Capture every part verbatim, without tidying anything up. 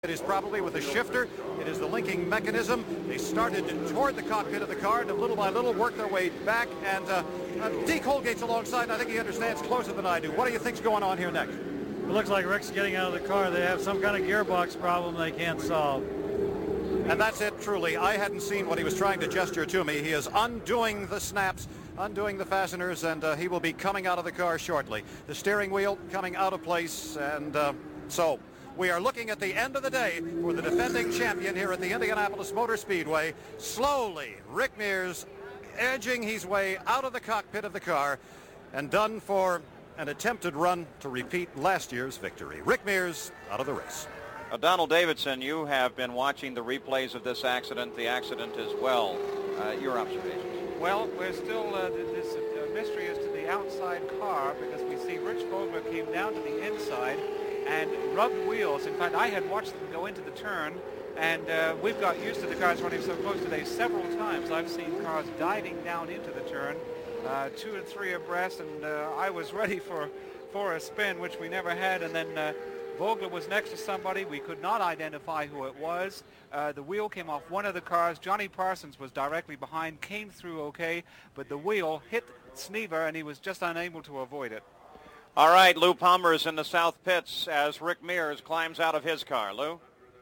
It is probably with a shifter. It is the linking mechanism. They started toward the cockpit of the car and little by little worked their way back. And uh, uh, Deke Holgate's alongside, and I think he understands closer than I do. What do you think's going on here next? It looks like Rick's getting out of the car. They have some kind of gearbox problem they can't solve. And that's it, truly. I hadn't seen what he was trying to gesture to me. He is undoing the snaps, undoing the fasteners, and uh, he will be coming out of the car shortly. The steering wheel coming out of place, and uh, so... we are looking at the end of the day for the defending champion here at the Indianapolis Motor Speedway. Slowly, Rick Mears edging his way out of the cockpit of the car and done for an attempted run to repeat last year's victory. Rick Mears out of the race. Uh, Donald Davidson, you have been watching the replays of this accident, the accident as well. Uh, your observations? Well, we're still, uh, this uh, mystery is to the outside car because we see Rich Vogler came down to the inside and rubbed wheels. In fact, I had watched them go into the turn, and uh, we've got used to the cars running so close today. Several times I've seen cars diving down into the turn, uh, two and three abreast, and uh, I was ready for, for a spin, which we never had, and then uh, Vogler was next to somebody. We could not identify who it was. Uh, the wheel came off one of the cars. Johnny Parsons was directly behind, came through okay, but the wheel hit Snever, and he was just unable to avoid it. All right, Lou Palmer is in the south pits as Rick Mears climbs out of his car. Lou?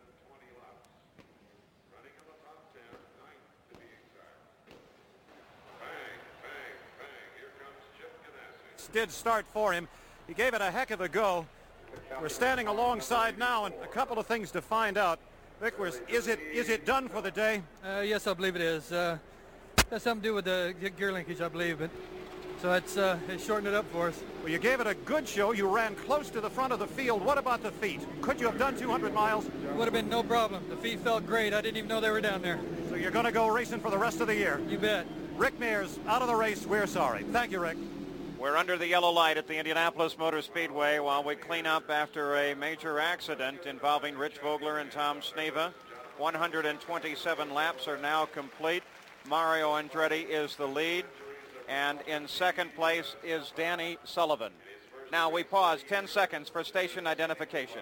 Did start for him. He gave it a heck of a go. We're standing alongside now, and a couple of things to find out. Rick, is it is it done for the day? Uh, yes, I believe it is. Uh, has something to do with the gear linkage, I believe. But so it's uh, it shortened it up for us. Well, you gave it a good show. You ran close to the front of the field. What about the feet? Could you have done two hundred miles? Would have been no problem. The feet felt great. I didn't even know they were down there. So you're going to go racing for the rest of the year? You bet. Rick Mears out of the race. We're sorry. Thank you, Rick. We're under the yellow light at the Indianapolis Motor Speedway while we clean up after a major accident involving Rich Vogler and Tom Sneva. one hundred twenty-seven laps are now complete. Mario Andretti is the lead. And in second place is Danny Sullivan. Now we pause ten seconds for station identification.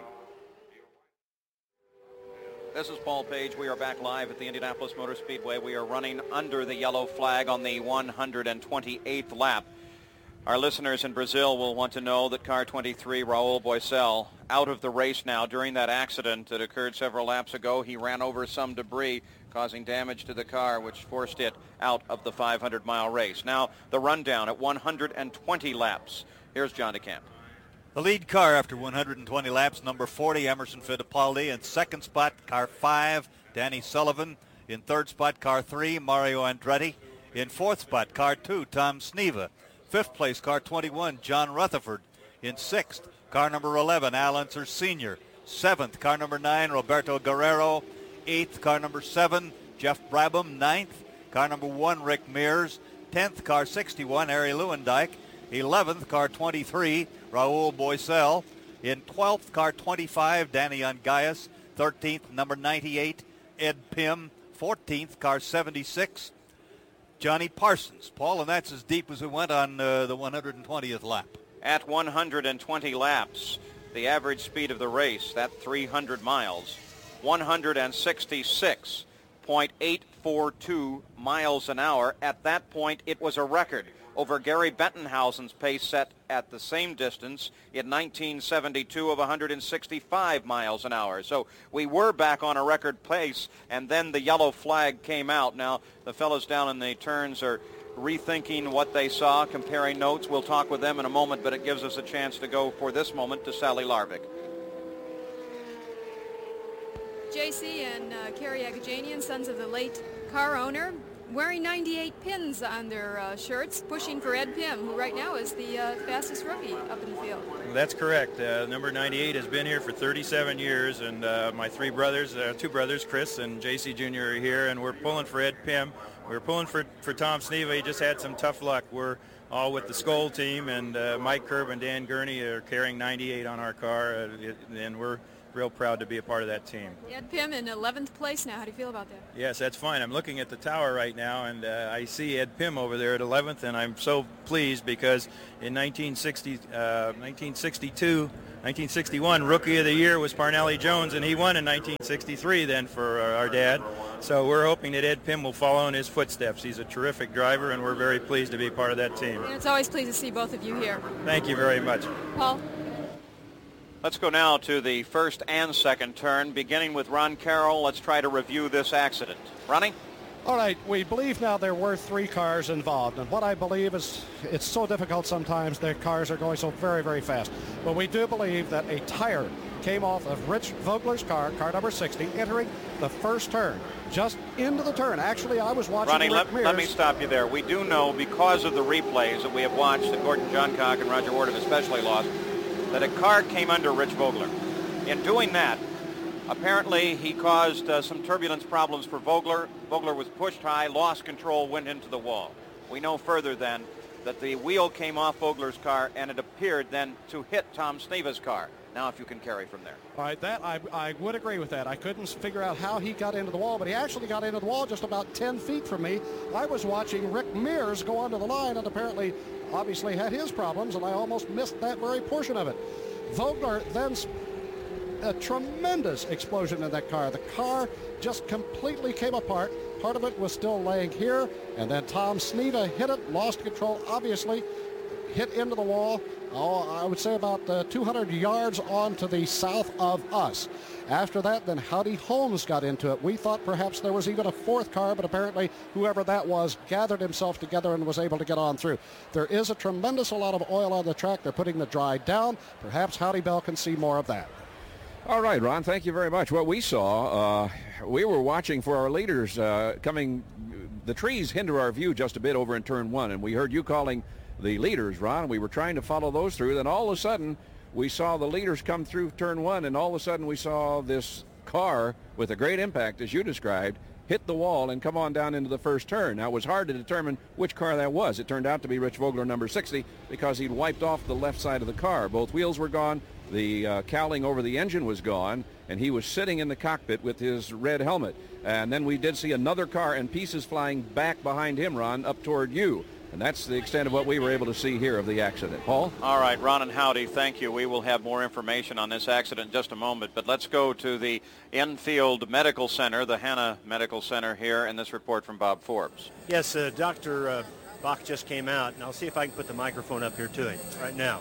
This is Paul Page. We are back live at the Indianapolis Motor Speedway. We are running under the yellow flag on the one hundred twenty-eighth lap. Our listeners in Brazil will want to know that car twenty-three, Raul Boesel, out of the race now. During that accident that occurred several laps ago, he ran over some debris, causing damage to the car, which forced it out of the five hundred mile race. Now, the rundown at one hundred twenty laps. Here's John DeCamp. The lead car after one hundred twenty laps, number forty, Emerson Fittipaldi. In second spot, car five, Danny Sullivan. In third spot, car three, Mario Andretti. In fourth spot, car two, Tom Sneva. Fifth place, car twenty-one, John Rutherford. In sixth, car number eleven, Al Unser Senior Seventh, car number nine, Roberto Guerrero. Eighth, car number seven, Jeff Brabham. Ninth, car number one, Rick Mears. Tenth, car sixty-one, Harry Lewandike. Eleventh, car twenty-three, Raul Boesel. In twelfth, car twenty-five, Danny Ungaius. Thirteenth, number ninety-eight, Ed Pim. Fourteenth, car seventy-six, Johnny Parsons. Paul, and that's as deep as we went on uh, the one hundred twentieth lap. At one hundred twenty laps, the average speed of the race, that three hundred miles, one hundred sixty-six point eight four two miles an hour. At that point, it was a record over Gary Bettenhausen's pace set at the same distance in nineteen seventy-two of one hundred sixty-five miles an hour. So we were back on a record pace, and then the yellow flag came out. Now, the fellows down in the turns are rethinking what they saw, comparing notes. We'll talk with them in a moment, but it gives us a chance to go for this moment to Sally Larvik. J C and uh, Kerry Agajanian, sons of the late car owner, wearing ninety-eight pins on their uh, shirts, pushing for Ed Pim, who right now is the uh, fastest rookie up in the field. That's correct. Uh, number ninety-eight has been here for thirty-seven years, and uh, my three brothers, uh, two brothers, Chris and J C Junior are here, and we're pulling for Ed Pim. We're pulling for, for Tom Sneva. He just had some tough luck. We're all with the Skoll team, and uh, Mike Kerb and Dan Gurney are carrying ninety-eight on our car, uh, it, and we're real proud to be a part of that team. Ed Pim in eleventh place now. How do you feel about that? Yes, that's fine. I'm looking at the tower right now, and uh, I see Ed Pim over there at eleventh, and I'm so pleased because in nineteen sixty, uh, nineteen sixty-two, nineteen sixty-one Rookie of the Year was Parnelli Jones, and he won in nineteen sixty-three then for our dad. So we're hoping that Ed Pym will follow in his footsteps. He's a terrific driver, and we're very pleased to be part of that team. And it's always pleased to see both of you here. Thank you very much. Paul? Let's go now to the first and second turn, beginning with Ron Carroll. Let's try to review this accident. Ronnie? All right, we believe now there were three cars involved, and what I believe is it's so difficult sometimes, the cars are going so very, very fast. But we do believe that a tire came off of Rich Vogler's car, car number sixty, entering the first turn, just into the turn. Actually, I was watching Ronnie, Rick let, let me stop you there. We do know, because of the replays that we have watched, that Gordon Johncock and Roger Ward have especially lost, that a car came under Rich Vogler. In doing that, apparently he caused uh, some turbulence problems for Vogler. Vogler was pushed high, lost control, went into the wall. We know further then that the wheel came off Vogler's car, and it appeared then to hit Tom Sneva's car. Now if you can carry from there. All right, that I, I would agree with that. I couldn't figure out how he got into the wall, but he actually got into the wall just about ten feet from me. I was watching Rick Mears go onto the line, and apparently obviously had his problems, and I almost missed that very portion of it. Vogler then, a tremendous explosion in that car. The car just completely came apart. Part of it was still laying here, and then Tom Sneva hit it, lost control, obviously, hit into the wall. Oh, I would say about uh, two hundred yards on to the south of us. After that, then Howdy Holmes got into it. We thought perhaps there was even a fourth car, but apparently whoever that was gathered himself together and was able to get on through. There is a tremendous lot of oil on the track. They're putting the dry down. Perhaps Howdy Bell can see more of that. All right, Ron, thank you very much. What we saw, uh, we were watching for our leaders uh, coming. The trees hinder our view just a bit over in turn one, and we heard you calling the leaders, Ron. We were trying to follow those through. Then all of a sudden, we saw the leaders come through turn one, and all of a sudden we saw this car with a great impact, as you described, hit the wall and come on down into the first turn. Now, it was hard to determine which car that was. It turned out to be Rich Vogler, number sixty, because he'd wiped off the left side of the car. Both wheels were gone. The uh, cowling over the engine was gone, and he was sitting in the cockpit with his red helmet. And then we did see another car and pieces flying back behind him, Ron, up toward you. And that's the extent of what we were able to see here of the accident. Paul? All right, Ron and Howdy, thank you. We will have more information on this accident in just a moment, but let's go to the Enfield Medical Center, the Hanna Medical Center here, and this report from Bob Forbes. Yes, uh, Doctor Uh, Bach just came out, and I'll see if I can put the microphone up here to him right now.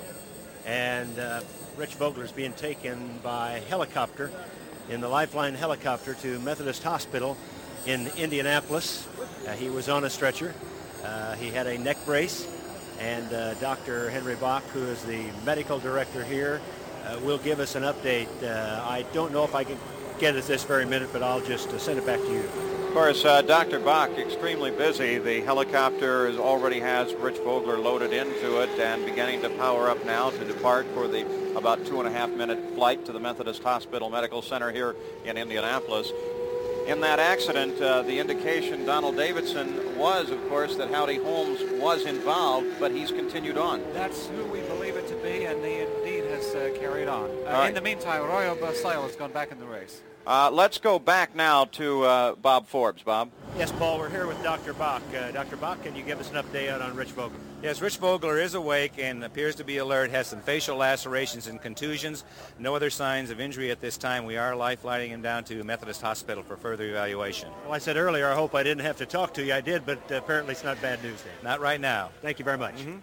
And uh, Rich Vogler is being taken by helicopter in the Lifeline helicopter to Methodist Hospital in Indianapolis. Uh, he was on a stretcher. Uh, he had a neck brace, and uh, Doctor Henry Bach, who is the medical director here, uh, will give us an update. Uh, I don't know if I can get it this very minute, but I'll just uh, send it back to you. Of course, uh, Doctor Bach, extremely busy. The helicopter is, already has Rich Vogler loaded into it and beginning to power up now to depart for the about two and a half minute flight to the Methodist Hospital Medical Center here in Indianapolis. In that accident, uh, the indication Donald Davidson was, of course, that Howdy Holmes was involved, but he's continued on. That's who we believe it to be, and he indeed has uh, carried on. Uh, right. In the meantime, Royal Basail has gone back in the race. Uh, let's go back now to uh, Bob Forbes. Bob? Yes, Paul, we're here with Doctor Bach. Uh, Doctor Bach, can you give us an update on Rich Vogler? Yes, Rich Vogler is awake and appears to be alert, has some facial lacerations and contusions. No other signs of injury at this time. We are life-flighting him down to Methodist Hospital for further evaluation. Well, I said earlier, I hope I didn't have to talk to you. I did, but uh, apparently it's not bad news then. Not right now. Thank you very much. Mm-hmm.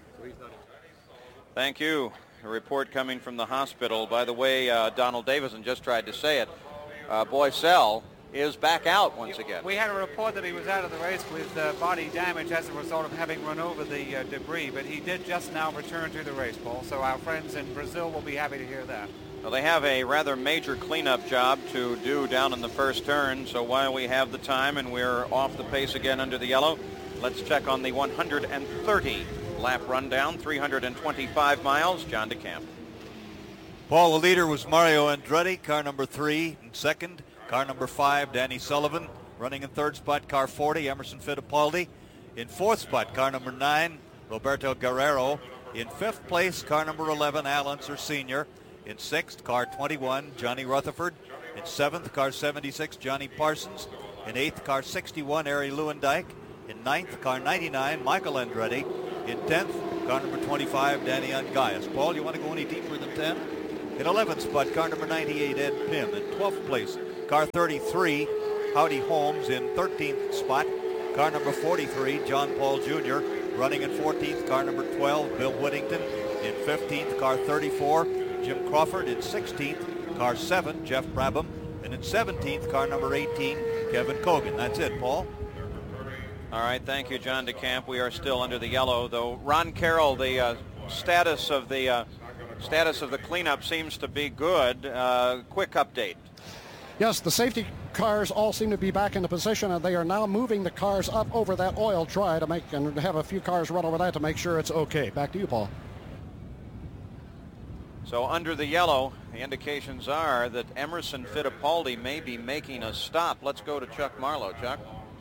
Thank you. A report coming from the hospital. By the way, uh, Donald Davidson just tried to say it. Uh, Boycell is back out once again. We had a report that he was out of the race with uh, body damage as a result of having run over the uh, debris, but he did just now return to the race, Paul, so our friends in Brazil will be happy to hear that. Well, they have a rather major cleanup job to do down in the first turn, so while we have the time and we're off the pace again under the yellow, let's check on the one hundred thirty lap rundown, three hundred twenty-five miles. John DeCamp. Paul, the leader was Mario Andretti, car number three. In second, car number five, Danny Sullivan. Running in third spot, car forty, Emerson Fittipaldi. In fourth spot, car number nine, Roberto Guerrero. In fifth place, car number eleven, Al Unser Senior In sixth, car twenty-one, Johnny Rutherford. In seventh, car seventy-six, Johnny Parsons. In eighth, car sixty-one, Ari Lewandike. In ninth, car ninety-nine, Michael Andretti. In tenth, car number twenty-five, Danny Ungaius. Paul, you want to go any deeper than ten? In eleventh spot, car number ninety-eight, Ed Pym. In twelfth place, car thirty-three, Howdy Holmes. In thirteenth spot, car number forty-three, John Paul Junior Running in fourteenth, car number twelve, Bill Whittington. In fifteenth, car thirty-four, Jim Crawford. In sixteenth, car seven, Jeff Brabham. And in seventeenth, car number eighteen, Kevin Cogan. That's it, Paul. All right, thank you, John DeCamp. We are still under the yellow, though. Ron Carroll, the uh, status of the uh, status of the cleanup seems to be good. Uh, quick update. Yes, the safety cars all seem to be back into position, and they are now moving the cars up over that oil dry to make and have a few cars run over that to make sure it's okay. Back to you, Paul. So under the yellow, the indications are that Emerson Fittipaldi may be making a stop. Let's go to Chuck Marlowe. Chuck?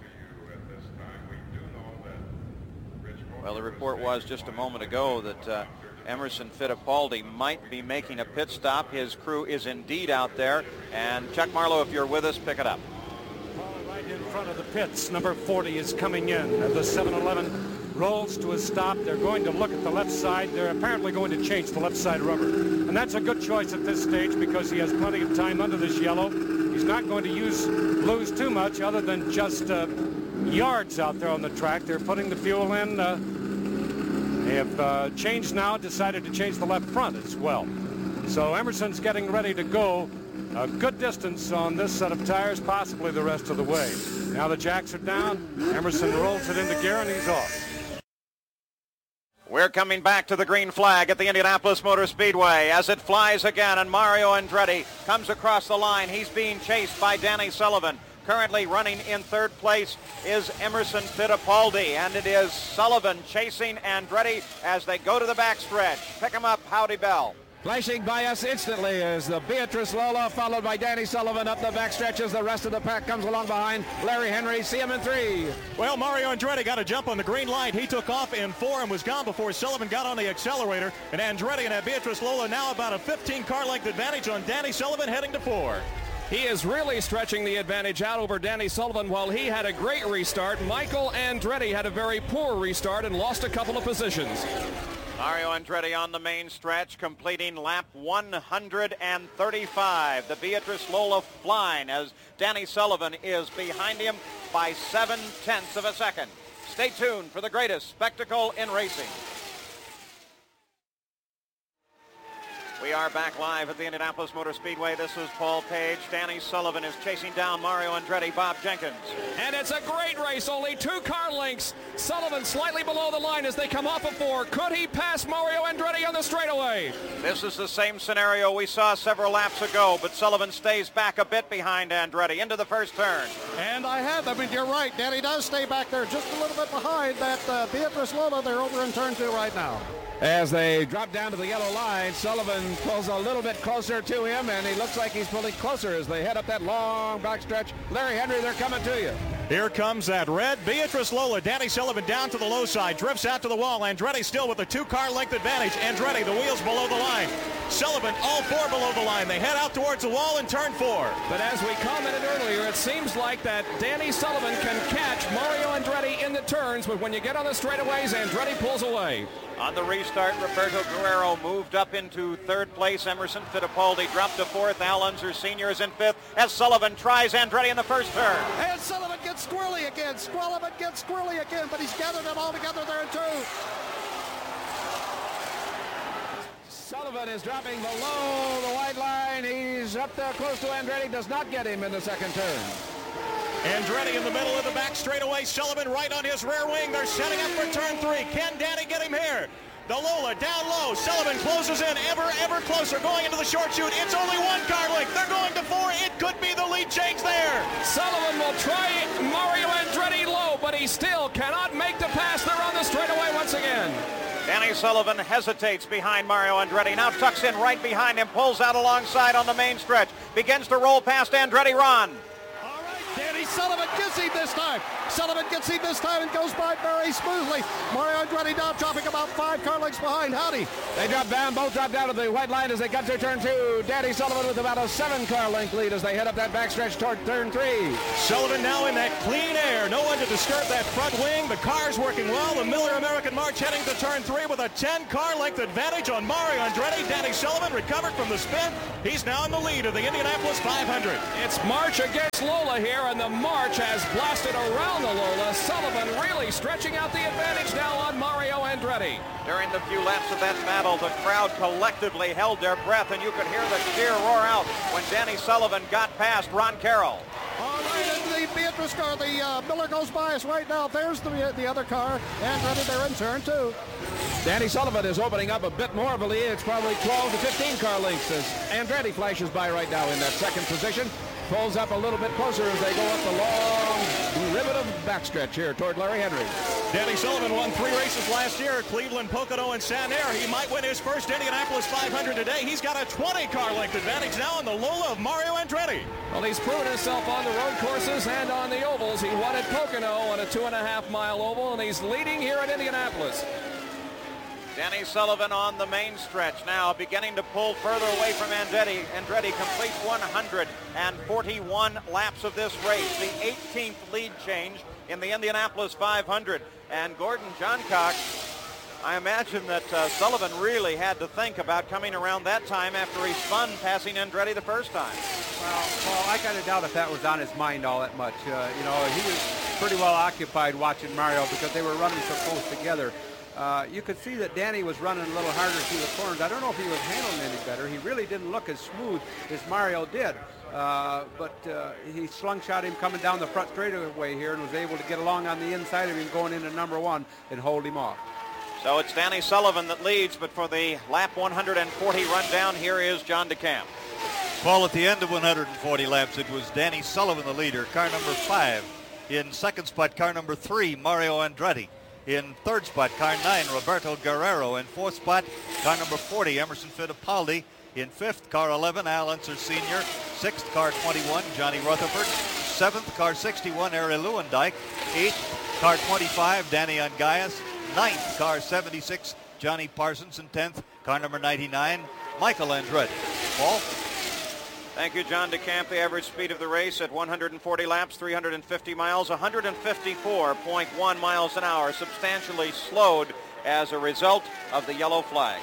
Well, the report was just a moment ago that uh, Emerson Fittipaldi might be making a pit stop. His crew is indeed out there. And Chuck Marlowe, if you're with us, pick it up. Right in front of the pits, number forty is coming in. The seven eleven rolls to a stop. They're going to look at the left side. They're apparently going to change the left side rubber. And that's a good choice at this stage because he has plenty of time under this yellow. He's not going to use lose too much other than just uh, yards out there on the track. They're putting the fuel in. Uh, they have uh, changed now, decided to change the left front as well. So Emerson's getting ready to go a good distance on this set of tires, possibly the rest of the way. Now the jacks are down. Emerson rolls it into gear and he's off. We're coming back to the green flag at the Indianapolis Motor Speedway as it flies again, and Mario Andretti comes across the line. He's being chased by Danny Sullivan. Currently running in third place is Emerson Fittipaldi, and it is Sullivan chasing Andretti as they go to the backstretch. Pick him up, Howdy Bell. Flashing by us instantly is the Beatrice Lola, followed by Danny Sullivan up the backstretch as the rest of the pack comes along behind. Larry Henry, see him in three. Well, Mario Andretti got a jump on the green light. He took off in four and was gone before Sullivan got on the accelerator. And Andretti and that Beatrice Lola now about a fifteen car length advantage on Danny Sullivan heading to four. He is really stretching the advantage out over Danny Sullivan. While he had a great restart, Michael Andretti had a very poor restart and lost a couple of positions. Mario Andretti on the main stretch, completing lap one hundred thirty-five. The Beatrice Lola flying as Danny Sullivan is behind him by seven tenths of a second. Stay tuned for the greatest spectacle in racing. We are back live at the Indianapolis Motor Speedway. This is Paul Page. Danny Sullivan is chasing down Mario Andretti, Bob Jenkins. And it's a great race, only two car lengths. Sullivan slightly below the line as they come off of four. Could he pass Mario Andretti on the straightaway? This is the same scenario we saw several laps ago, but Sullivan stays back a bit behind Andretti into the first turn. And I have, I mean, you're right. Danny does stay back there just a little bit behind that uh, Beatrice Lola. They're over in turn two right now. As they drop down to the yellow line, Sullivan pulls a little bit closer to him, and he looks like he's pulling closer as they head up that long backstretch. Larry Henry, they're coming to you. Here comes that red Beatrice Lola. Danny Sullivan down to the low side, drifts out to the wall. Andretti still with a two-car length advantage. Andretti, the wheels below the line. Sullivan, all four below the line. They head out towards the wall in turn four. But as we commented earlier, it seems like that Danny Sullivan can catch Mario Andretti in the turns, but when you get on the straightaways, Andretti pulls away. On the restart, Roberto Guerrero moved up into third place. Emerson Fittipaldi dropped to fourth. Al Unser Senior is in fifth as Sullivan tries Andretti in the first turn. And Sullivan gets squirrely again. Sullivan gets squirrely again, but he's gathered them all together there in two. Sullivan is dropping below the white line. He's up there close to Andretti. Does not get him in the second turn. Andretti in the middle of the back straightaway. Sullivan right on his rear wing. They're setting up for turn three. Can Danny get him here? The Lola down low. Sullivan closes in ever, ever closer. Going into the short chute. It's only one car length. They're going to four. It could be the lead change there. Sullivan will try Mario Andretti low, but he still cannot make the pass. They're on the straightaway once again. Danny Sullivan hesitates behind Mario Andretti. Now tucks in right behind him. Pulls out alongside on the main stretch. Begins to roll past Andretti. Ron. All right, Danny Danny Sullivan gets him this time. Sullivan gets him this time and goes by very smoothly. Mario Andretti now dropping about five car lengths behind. Howdy. They drop down, both drop down to the white line as they cut to turn two. Danny Sullivan with about a seven car length lead as they head up that backstretch toward turn three. Sullivan now in that clean air. No one to disturb that front wing. The car's working well. The Miller American March heading to turn three with a ten car length advantage on Mario Andretti. Danny Sullivan recovered from the spin. He's now in the lead of the Indianapolis five hundred. It's March against Lola here, and the March has blasted around the Lola. Sullivan really stretching out the advantage now on Mario Andretti. During the few laps of that battle, the crowd collectively held their breath, and you could hear the cheer roar out when Danny Sullivan got past Ron Carroll. All right, and the Beatrice car, the uh, Miller goes by us right now. There's the, the other car. Andretti, they're in turn two. Danny Sullivan is opening up a bit more of a lead. It's probably twelve to fifteen car lengths as Andretti flashes by right now in that second position. Pulls up a little bit closer as they go up the long ribbon of backstretch here toward Larry Henry. Danny Sullivan won three races last year at Cleveland, Pocono, and Santerre. He might win his first Indianapolis five hundred today. He's got a twenty car length advantage now in the Lola of Mario Andretti. Well, he's proven himself on the road courses and on the ovals. He won at Pocono on a two and a half mile oval, and he's leading here at Indianapolis. Danny Sullivan on the main stretch now, beginning to pull further away from Andretti. Andretti completes one hundred forty-one laps of this race, the eighteenth lead change in the Indianapolis five hundred. And Gordon Johncock, I imagine that uh, Sullivan really had to think about coming around that time after he spun passing Andretti the first time. Well, well I kind of doubt if that was on his mind all that much. Uh, you know, he was pretty well occupied watching Mario because they were running so close together. Uh, you could see that Danny was running a little harder through the corners. I don't know if he was handling any better. He really didn't look as smooth as Mario did. Uh, but uh, he slungshot him coming down the front straightaway here and was able to get along on the inside of him going into number one and hold him off. So it's Danny Sullivan that leads, but for the lap one hundred forty rundown, here is John DeCamp. Well, at the end of one hundred forty laps, it was Danny Sullivan, the leader, car number five. In second spot, car number three, Mario Andretti. In third spot, car nine, Roberto Guerrero. In fourth spot, car number forty, Emerson Fittipaldi. In fifth, car eleven, Al Unser Senior Sixth, car twenty-one, Johnny Rutherford. Seventh, car sixty-one, Ari Lewandijk. Eighth, car twenty-five, Danny Ungaias. Ninth, car seventy-six, Johnny Parsons. And tenth, car number ninety-nine, Michael Andretti. Paul? Thank you, John DeCamp. The average speed of the race at one hundred forty laps, three hundred fifty miles, one hundred fifty-four point one miles an hour, substantially slowed as a result of the yellow flag.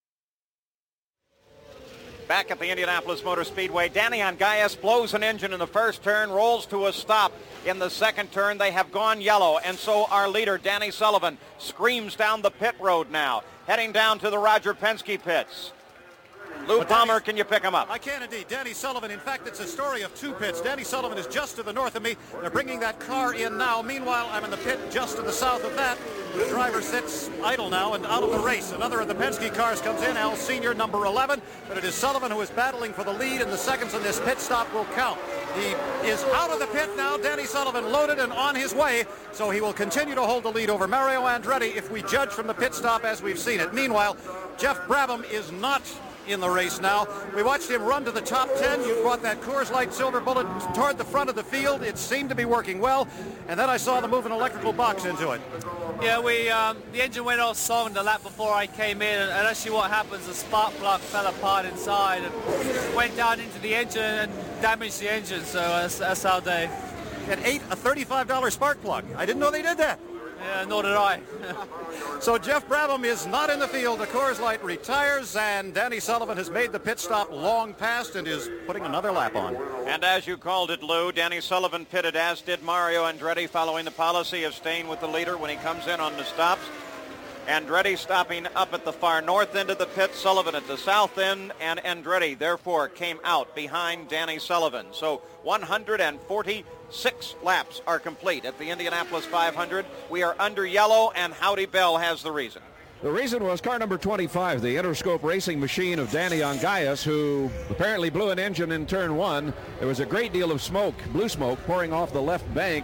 Back at the Indianapolis Motor Speedway, Danny Ungaias blows an engine in the first turn, rolls to a stop in the second turn. They have gone yellow, and so our leader, Danny Sullivan, screams down the pit road now, heading down to the Roger Penske pits. Lou But Palmer, Danny, can you pick him up? I can indeed. Danny Sullivan, in fact, it's a story of two pits. Danny Sullivan is just to the north of me. They're bringing that car in now. Meanwhile, I'm in the pit just to the south of that. The driver sits idle now and out of the race. Another of the Penske cars comes in, Al Senior, number eleven. But it is Sullivan who is battling for the lead, and the seconds in this pit stop will count. He is out of the pit now. Danny Sullivan loaded and on his way, so he will continue to hold the lead over Mario Andretti if we judge from the pit stop as we've seen it. Meanwhile, Jeff Brabham is not in the race now. We watched him run to the top ten. You brought that Coors Light Silver Bullet toward the front of the field. It seemed to be working well, and then I saw them move an electrical box into it. Yeah, we um, the engine went off song the lap before I came in, and, and actually what happens, the spark plug fell apart inside and went down into the engine and damaged the engine, so that's, that's our day. It ate a thirty-five dollar spark plug. I didn't know they did that. Yeah, nor did I. So Jeff Brabham is not in the field. The Coors Light retires, and Danny Sullivan has made the pit stop long past and is putting another lap on. And as you called it, Lou, Danny Sullivan pitted, as did Mario Andretti, following the policy of staying with the leader when he comes in on the stops. Andretti stopping up at the far north end of the pit, Sullivan at the south end, and Andretti therefore came out behind Danny Sullivan. So one hundred forty-six laps are complete at the Indianapolis five hundred. We are under yellow, and Howdy Bell has the reason. The reason was car number twenty-five, the Interscope racing machine of Danny Ungaias, who apparently blew an engine in turn one. There was a great deal of smoke, blue smoke, pouring off the left bank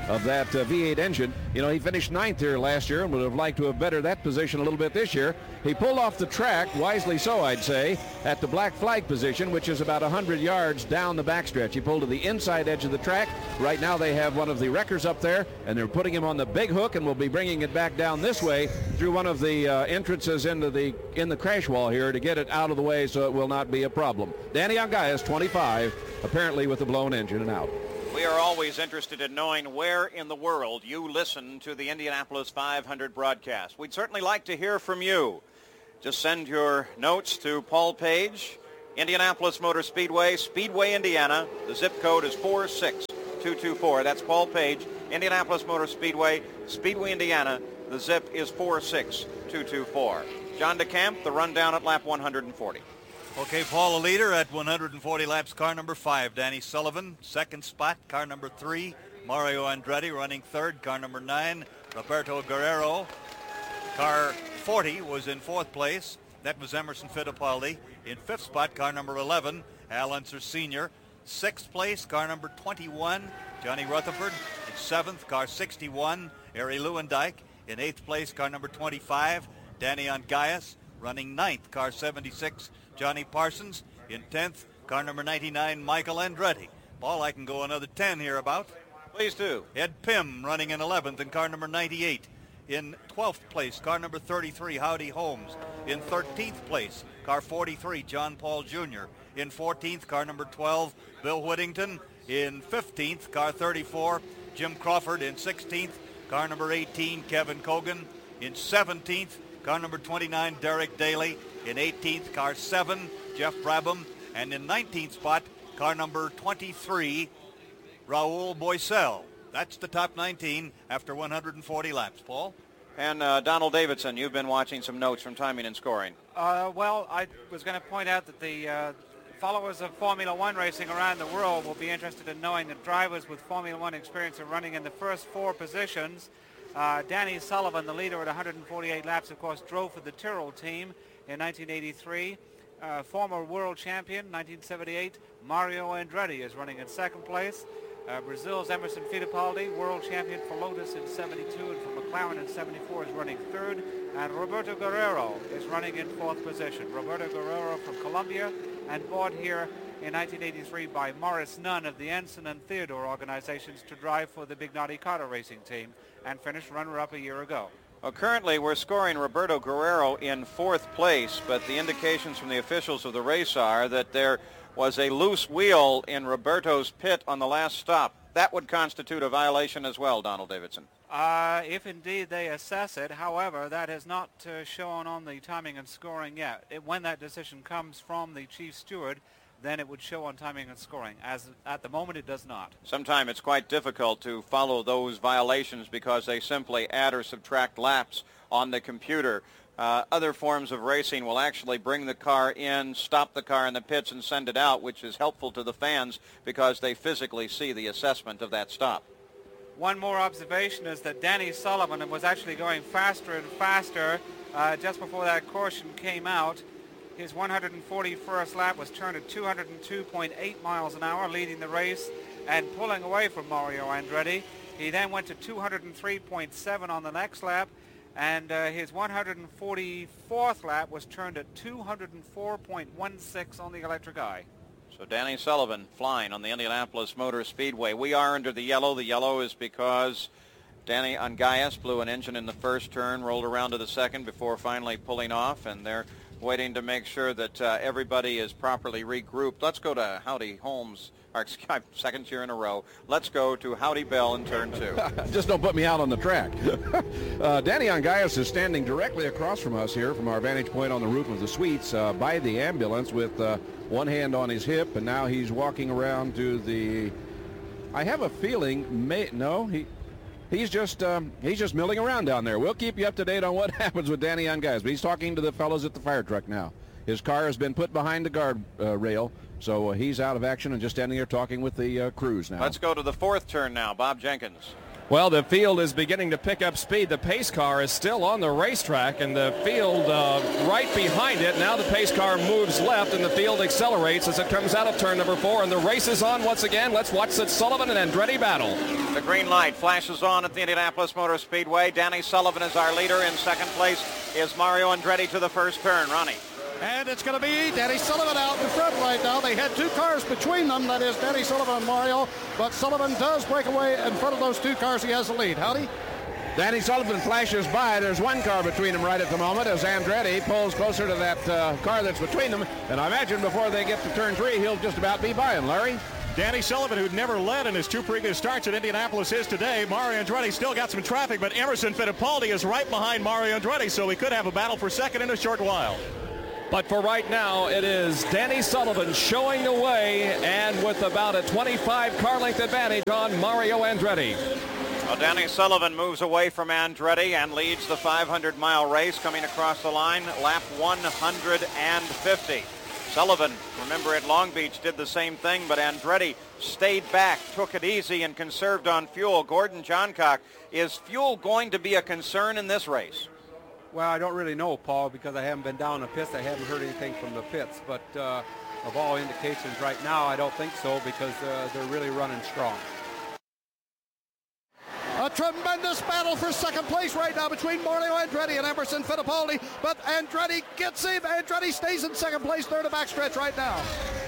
of that uh, V eight engine. You know, he finished ninth here last year and would have liked to have bettered that position a little bit this year. He pulled off the track, wisely so, I'd say, at the black flag position, which is about one hundred yards down the backstretch. He pulled to the inside edge of the track. Right now they have one of the wreckers up there, and they're putting him on the big hook, and will be bringing it back down this way through one of the uh, entrances into the in the crash wall here to get it out of the way so it will not be a problem. Danny Ongais, twenty-five, apparently with a blown engine and out. We are always interested in knowing where in the world you listen to the Indianapolis five hundred broadcast. We'd certainly like to hear from you. Just send your notes to Paul Page, Indianapolis Motor Speedway, Speedway, Indiana. The zip code is four six two two four. That's Paul Page, Indianapolis Motor Speedway, Speedway, Indiana. The zip is four six two two four. John DeCamp, the rundown at lap one hundred forty. Okay, Paul, the leader at one hundred forty laps, car number five, Danny Sullivan. Second spot, car number three, Mario Andretti. Running third, car number nine, Roberto Guerrero. Car forty was in fourth place. That was Emerson Fittipaldi. In fifth spot, car number eleven, Al Unser Senior Sixth place, car number twenty-one, Johnny Rutherford. In seventh, car sixty-one, Ari Lewandijk. In eighth place, car number twenty-five, Danny Ongais. Running ninth, car seventy-six, Johnny Parsons. In tenth, car number ninety-nine, Michael Andretti. Paul, I can go another ten here about. Please do. Ed Pym running in eleventh, and car number ninety-eight. In twelfth place, car number thirty-three, Howdy Holmes. In thirteenth place, car forty-three, John Paul Junior In fourteenth, car number twelve, Bill Whittington. In fifteenth, car thirty-four, Jim Crawford. In sixteenth, car number eighteen, Kevin Cogan. In seventeenth, car number twenty-nine, Derek Daly. In eighteenth, car seven, Jeff Brabham. And in nineteenth spot, car number twenty-three, Raul Boisel. That's the top nineteen after one hundred forty laps. Paul? And uh, Donald Davidson, you've been watching some notes from timing and scoring. Uh, well, I was going to point out that the uh, followers of Formula One racing around the world will be interested in knowing that drivers with Formula One experience are running in the first four positions. Uh, Danny Sullivan, the leader at one hundred forty-eight laps, of course, drove for the Tyrrell team in nineteen eighty-three. Uh, former world champion, nineteen seventy-eight, Mario Andretti is running in second place. Uh, Brazil's Emerson Fittipaldi, world champion for Lotus in seventy-two and for McLaren in seventy-four, is running third. And Roberto Guerrero is running in fourth position. Roberto Guerrero from Colombia, and bought here in nineteen eighty-three by Morris Nunn of the Ensign and Theodore organizations to drive for the Bignati Carter racing team, and finished runner-up a year ago. Well, currently we're scoring Roberto Guerrero in fourth place, but the indications from the officials of the race are that there was a loose wheel in Roberto's pit on the last stop. That would constitute a violation as well, Donald Davidson. Uh, if indeed they assess it. However, that has not uh, shown on the timing and scoring yet. It, when that decision comes from the chief steward, then it would show on timing and scoring. As at the moment, it does not. Sometimes it's quite difficult to follow those violations because they simply add or subtract laps on the computer. Uh, other forms of racing will actually bring the car in, stop the car in the pits, and send it out, which is helpful to the fans because they physically see the assessment of that stop. One more observation is that Danny Sullivan was actually going faster and faster uh, just before that caution came out. His one hundred forty-first lap was turned at two hundred two point eight miles an hour, leading the race and pulling away from Mario Andretti. He then went to two hundred three point seven on the next lap, and uh, his one hundred forty-fourth lap was turned at two hundred four point one six on the electric eye. So Danny Sullivan flying on the Indianapolis Motor Speedway. We are under the yellow. The yellow is because Danny Ongais blew an engine in the first turn, rolled around to the second before finally pulling off, and they're waiting to make sure that uh, everybody is properly regrouped. Let's go to Howdy Holmes, our second year in a row. Let's go to Howdy Bell in turn two. Just don't put me out on the track. uh, Danny Ongais is standing directly across from us here from our vantage point on the roof of the suites uh, by the ambulance with uh, one hand on his hip, and now he's walking around to the, I have a feeling, may, no, he... He's just um, he's just milling around down there. We'll keep you up to date on what happens with Danny Ongais, but he's talking to the fellows at the fire truck now. His car has been put behind the guard uh, rail, so uh, he's out of action and just standing there talking with the uh, crews now. Let's go to the fourth turn now. Bob Jenkins. Well, the field is beginning to pick up speed. The pace car is still on the racetrack, and the field uh, right behind it. Now the pace car moves left, and the field accelerates as it comes out of turn number four, and the race is on once again. Let's watch the Sullivan and Andretti battle. The green light flashes on at the Indianapolis Motor Speedway. Danny Sullivan is our leader. In second place is Mario Andretti to the first turn. Ronnie. And it's going to be Danny Sullivan out in front right now. They had two cars between them, that is Danny Sullivan and Mario, but Sullivan does break away in front of those two cars. He has the lead. Howdy? Danny Sullivan flashes by. There's one car between them right at the moment as Andretti pulls closer to that uh, car that's between them. And I imagine before they get to turn three, he'll just about be by him. Larry? Danny Sullivan, who'd never led in his two previous starts at Indianapolis, is today. Mario Andretti still got some traffic, but Emerson Fittipaldi is right behind Mario Andretti, so we could have a battle for second in a short while. But for right now, it is Danny Sullivan showing the way, and with about a twenty-five car length advantage on Mario Andretti. Well, Danny Sullivan moves away from Andretti and leads the five hundred mile race coming across the line, lap one hundred fifty. Sullivan, remember at Long Beach, did the same thing, but Andretti stayed back, took it easy, and conserved on fuel. Gordon Johncock, is fuel going to be a concern in this race? Well, I don't really know, Paul, because I haven't been down the pits. I haven't heard anything from the pits. But uh, of all indications right now, I don't think so, because uh, they're really running strong. A tremendous battle for second place right now between Mario Andretti and Emerson Fittipaldi, but Andretti gets him. Andretti stays in second place. They're in the backstretch right now.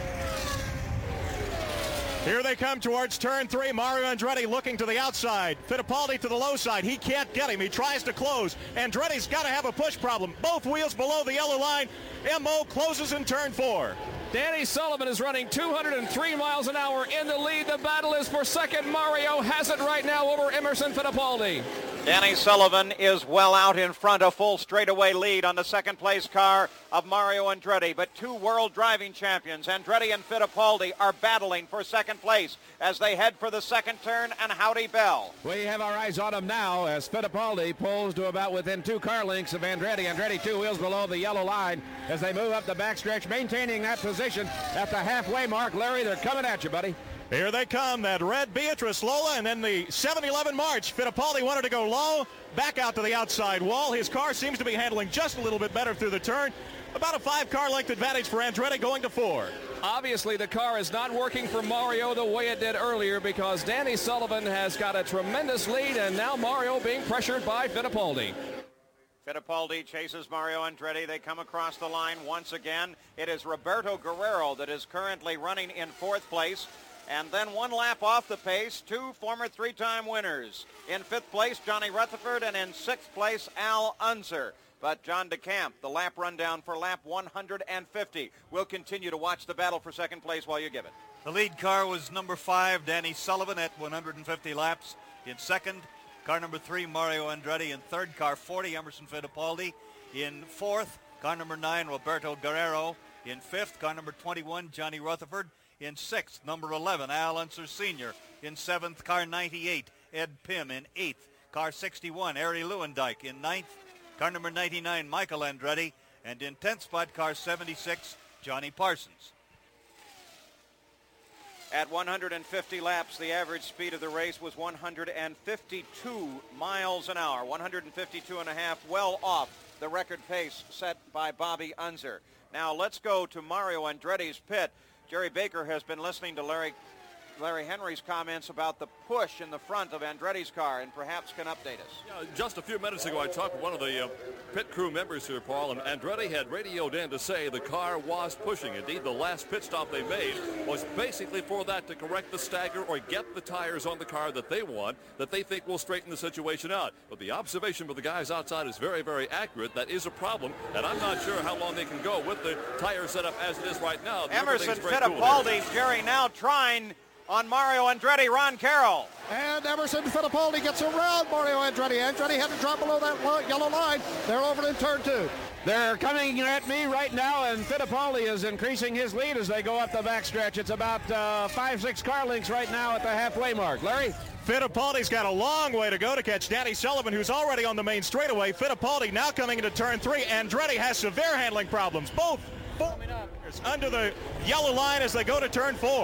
Here they come towards turn three. Mario Andretti looking to the outside. Fittipaldi to the low side. He can't get him. He tries to close. Andretti's got to have a push problem. Both wheels below the yellow line. M O closes in turn four. Danny Sullivan is running two hundred three miles an hour in the lead. The battle is for second. Mario has it right now over Emerson Fittipaldi. Danny Sullivan is well out in front, a full straightaway lead on the second place car of Mario Andretti. But two world driving champions, Andretti and Fittipaldi, are battling for second place as they head for the second turn, and howdy bell. We have our eyes on him now as Fittipaldi pulls to about within two car lengths of Andretti. Andretti two wheels below the yellow line as they move up the backstretch, maintaining that position at the halfway mark. Larry, they're coming at you, buddy. Here they come, that red Beatrice Lola, and then the seven eleven March. Fittipaldi wanted to go low, back out to the outside wall. His car seems to be handling just a little bit better through the turn. About a five car length advantage for Andretti going to four. Obviously, the car is not working for Mario the way it did earlier because Danny Sullivan has got a tremendous lead, and now Mario being pressured by Fittipaldi. Fittipaldi chases Mario Andretti. They come across the line once again. It is Roberto Guerrero that is currently running in fourth place. And then one lap off the pace, two former three-time winners. In fifth place, Johnny Rutherford, and in sixth place, Al Unser. But John DeCamp, the lap rundown for lap one hundred fifty. We'll continue to watch the battle for second place while you give it. The lead car was number five, Danny Sullivan, at one hundred fifty laps. In second, car number three, Mario Andretti. In third, car forty, Emerson Fittipaldi. In fourth, car number nine, Roberto Guerrero. In fifth, car number twenty-one, Johnny Rutherford. In sixth, number eleven, Al Unser Senior In seventh, car ninety-eight, Ed Pym. In eighth, car sixty-one, Arie Lewandijk. In ninth, car number ninety-nine, Michael Andretti. And in tenth spot, car seventy-six, Johnny Parsons. At one hundred fifty laps, the average speed of the race was one hundred fifty-two miles an hour, one hundred fifty-two and a half, well off the record pace set by Bobby Unser. Now let's go to Mario Andretti's pit. Jerry Baker has been listening to Larry Larry Henry's comments about the push in the front of Andretti's car and perhaps can update us. Yeah, just a few minutes ago I talked with one of the uh, pit crew members here, Paul, and Andretti had radioed in to say the car was pushing. Indeed, the last pit stop they made was basically for that to correct the stagger or get the tires on the car that they want, that they think will straighten the situation out. But the observation of the guys outside is very, very accurate. That is a problem, and I'm not sure how long they can go with the tire setup as it is right now. Emerson Fittipaldi, cool Jerry, now trying on Mario Andretti, Ron Carroll. And Emerson Fittipaldi gets around Mario Andretti. Andretti had to drop below that yellow line. They're over in turn two. They're coming at me right now, and Fittipaldi is increasing his lead as they go up the backstretch. It's about uh, five, six car lengths right now at the halfway mark. Larry? Fittipaldi's got a long way to go to catch Danny Sullivan, who's already on the main straightaway. Fittipaldi now coming into turn three. Andretti has severe handling problems. Both under the yellow line as they go to turn four.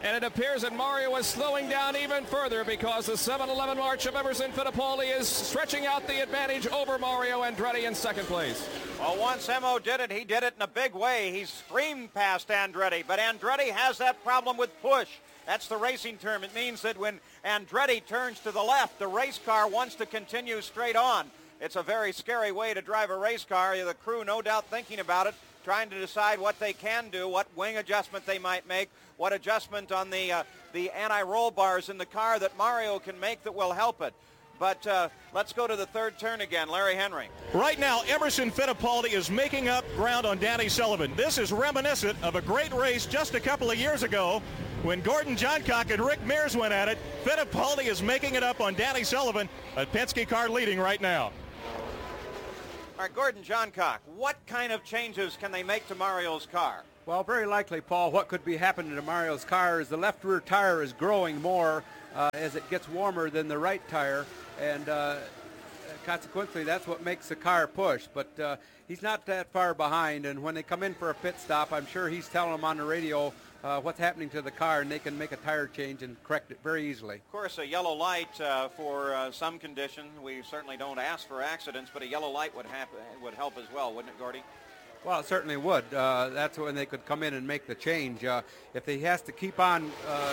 And it appears that Mario is slowing down even further because the seven eleven march of Emerson Fittipaldi is stretching out the advantage over Mario Andretti in second place. Well, once Emo did it, he did it in a big way. He streamed past Andretti, but Andretti has that problem with push. That's the racing term. It means that when Andretti turns to the left, the race car wants to continue straight on. It's a very scary way to drive a race car. The crew, no doubt, thinking about it, trying to decide what they can do, what wing adjustment they might make, what adjustment on the uh, the anti-roll bars in the car that Mario can make that will help it. But uh, let's go to the third turn again. Larry Henry. Right now, Emerson Fittipaldi is making up ground on Danny Sullivan. This is reminiscent of a great race just a couple of years ago when Gordon Johncock and Rick Mears went at it. Fittipaldi is making it up on Danny Sullivan. A Penske car leading right now. All right, Gordon Johncock, what kind of changes can they make to Mario's car? Well, very likely, Paul, what could be happening to Mario's car is the left rear tire is growing more uh, as it gets warmer than the right tire, and uh, consequently that's what makes the car push. But uh, he's not that far behind, and when they come in for a pit stop, I'm sure he's telling them on the radio uh, what's happening to the car, and they can make a tire change and correct it very easily. Of course, a yellow light uh, for uh, some condition. We certainly don't ask for accidents, but a yellow light would, happen, would help as well, wouldn't it, Gordy? Well, it certainly would. Uh, that's when they could come in and make the change. Uh, if he has to keep on uh,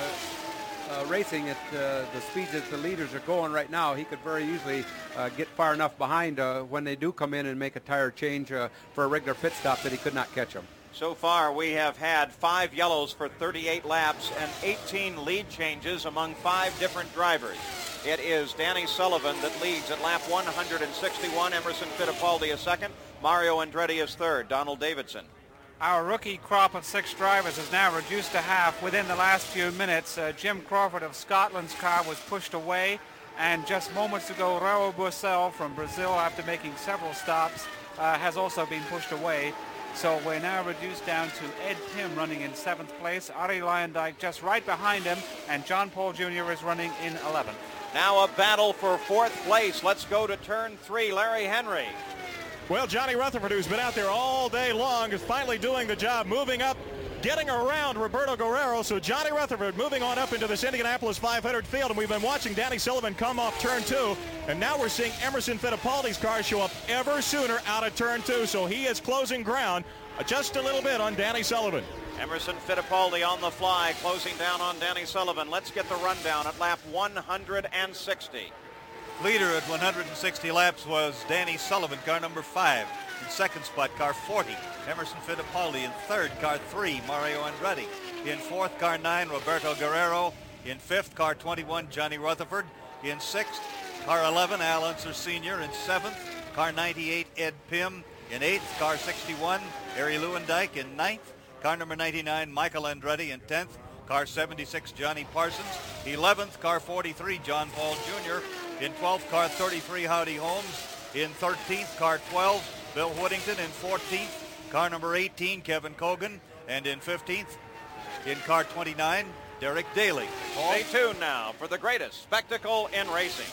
uh, racing at uh, the speeds that the leaders are going right now, he could very easily uh, get far enough behind uh, when they do come in and make a tire change uh, for a regular pit stop that he could not catch them. So far, we have had five yellows for thirty-eight laps and eighteen lead changes among five different drivers. It is Danny Sullivan that leads at lap one hundred sixty-one. Emerson Fittipaldi is second. Mario Andretti is third. Donald Davidson. Our rookie crop of six drivers is now reduced to half within the last few minutes. Uh, Jim Crawford of Scotland's car was pushed away, and just moments ago, Raul Boesel from Brazil, after making several stops, uh, has also been pushed away. So we're now reduced down to Ed Pim running in seventh place, Arie Luyendyk just right behind him, and John Paul Junior is running in eleventh. Now a battle for fourth place. Let's go to turn three. Larry Henry. Well, Johnny Rutherford, who's been out there all day long, is finally doing the job, moving up, getting around Roberto Guerrero. So Johnny Rutherford moving on up into this Indianapolis five hundred field, and we've been watching Danny Sullivan come off turn two, and now we're seeing Emerson Fittipaldi's car show up ever sooner out of turn two, so he is closing ground just a little bit on Danny Sullivan. Emerson Fittipaldi on the fly, closing down on Danny Sullivan. Let's get the rundown at lap one hundred sixty. Leader at one hundred sixty laps was Danny Sullivan, car number five. In second spot, car forty, Emerson Fittipaldi. In third, car three, Mario Andretti. In fourth, car nine, Roberto Guerrero. In fifth, car twenty-one, Johnny Rutherford. In sixth, car eleven, Al Unser Senior In seventh, car ninety-eight, Ed Pim. In eighth, car sixty-one, Arie Luyendyk. In ninth, car number ninety-nine, Michael Andretti. In tenth, car seventy-six, Johnny Parsons. eleventh, car forty-three, John Paul Junior In twelfth, car thirty-three, Howdy Holmes. In thirteenth, car twelve, Bill Whittington. In fourteenth, car number eighteen, Kevin Cogan. And in fifteenth, in car twenty-nine, Derek Daly. Paul? Stay tuned now for the greatest spectacle in racing.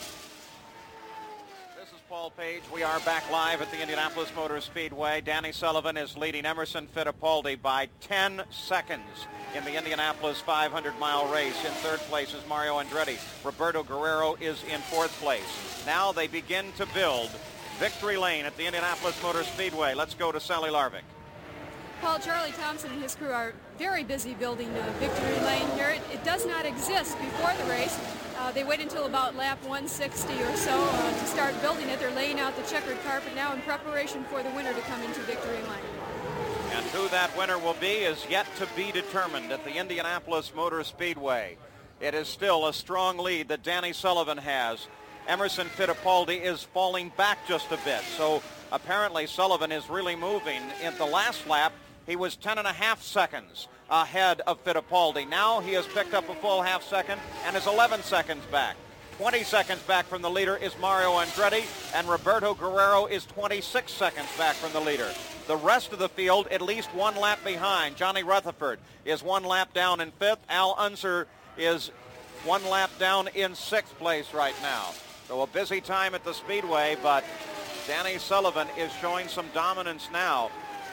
This is Paul Page. We are back live at the Indianapolis Motor Speedway. Danny Sullivan is leading Emerson Fittipaldi by ten seconds in the Indianapolis five hundred mile race. In third place is Mario Andretti. Roberto Guerrero is in fourth place. Now they begin to build victory lane at the Indianapolis Motor Speedway. Let's go to Sally Larvik. Paul, Charlie Thompson and his crew are very busy building a victory lane here. It, it does not exist before the race. Uh, they wait until about lap one sixty or so uh, to start building it. They're laying out the checkered carpet now in preparation for the winner to come into victory lane. And who that winner will be is yet to be determined at the Indianapolis Motor Speedway. It is still a strong lead that Danny Sullivan has. Emerson Fittipaldi is falling back just a bit, so apparently Sullivan is really moving. In the last lap, he was ten and a half seconds ahead of Fittipaldi. Now he has picked up a full half second and is eleven seconds back. twenty seconds back from the leader is Mario Andretti, and Roberto Guerrero is twenty-six seconds back from the leader. The rest of the field at least one lap behind. Johnny Rutherford is one lap down in fifth. Al Unser is one lap down in sixth place right now. So a busy time at the Speedway, but Danny Sullivan is showing some dominance now.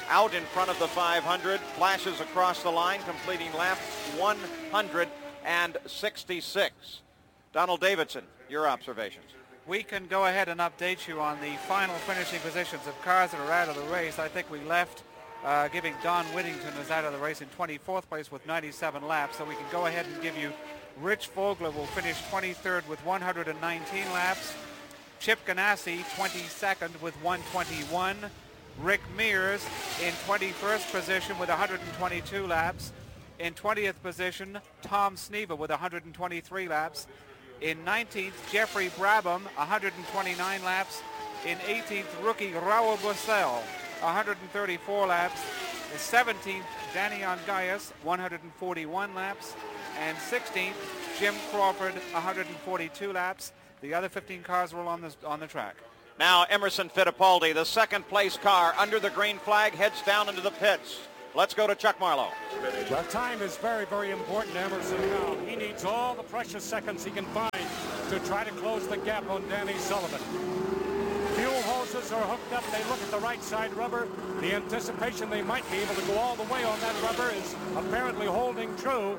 out in front of the five hundred, flashes across the line, completing lap one hundred sixty-six. Donald Davidson, your observations. We can go ahead and update you on the final finishing positions of cars that are out of the race. I think we left uh, giving Don Whittington is out of the race in twenty-fourth place with ninety-seven laps. So we can go ahead and give you Rich Vogler will finish twenty-third with one hundred nineteen laps. Chip Ganassi twenty-second with one twenty-one. Rick Mears in twenty-first position with one hundred twenty-two laps. In twentieth position, Tom Sneva with one hundred twenty-three laps. In nineteenth, Jeffrey Brabham, one hundred twenty-nine laps. In eighteenth, rookie Raul Boesel, one hundred thirty-four laps. In seventeenth, Danny Ongayas, one hundred forty-one laps. And sixteenth, Jim Crawford, one hundred forty-two laps. The other fifteen cars were on the, on the track. Now Emerson Fittipaldi, the second place car under the green flag, heads down into the pits. Let's go to Chuck Marlowe. Well, time is very, very important to Emerson now. He needs all the precious seconds he can find to try to close the gap on Danny Sullivan. Fuel hoses are hooked up. They look at the right side rubber. The anticipation they might be able to go all the way on that rubber is apparently holding true.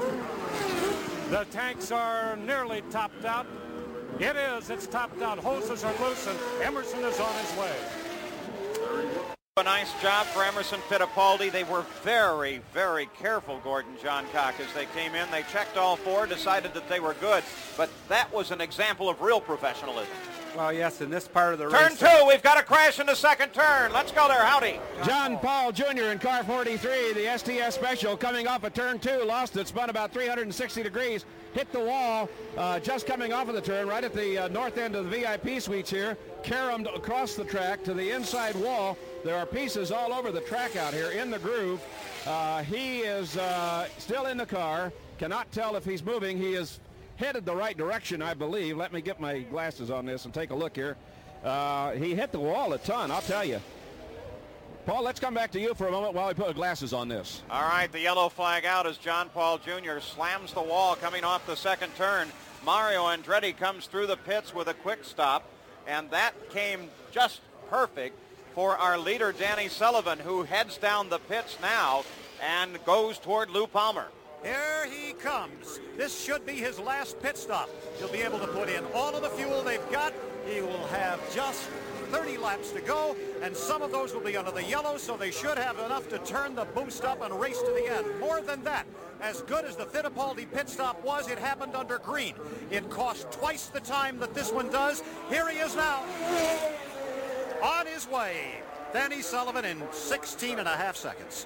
The tanks are nearly topped out. It is. It's topped out. Hoses are loose, and Emerson is on his way. A nice job for Emerson Fittipaldi. They were very, very careful, Gordon Johncock, as they came in. They checked all four, decided that they were good, but that was an example of real professionalism. Well, yes, in this part of the turn race. Turn two, we've got a crash in the second turn. Let's go there, howdy. John Paul Junior in car forty-three, the S T S Special, coming off of turn two, lost it, spun about three hundred sixty degrees, hit the wall, uh, just coming off of the turn, right at the uh, north end of the V I P suites here, caromed across the track to the inside wall. There are pieces all over the track out here in the groove. Uh, he is uh, still in the car, cannot tell if he's moving. He is headed the right direction, I believe. Let me get my glasses on this and take a look here. Uh, he hit the wall a ton, I'll tell you. Paul, let's come back to you for a moment while we put glasses on this. All right, the yellow flag out as John Paul Junior slams the wall coming off the second turn. Mario Andretti comes through the pits with a quick stop, and that came just perfect for our leader, Danny Sullivan, who heads down the pits now and goes toward Lou Palmer. Here he comes. This should be his last pit stop. He'll be able to put in all of the fuel they've got. He will have just thirty laps to go, and some of those will be under the yellow, so they should have enough to turn the boost up and race to the end. More than that, as good as the Fittipaldi pit stop was, it happened under green. It cost twice the time that this one does. Here he is now, on his way. Danny Sullivan in sixteen and a half seconds.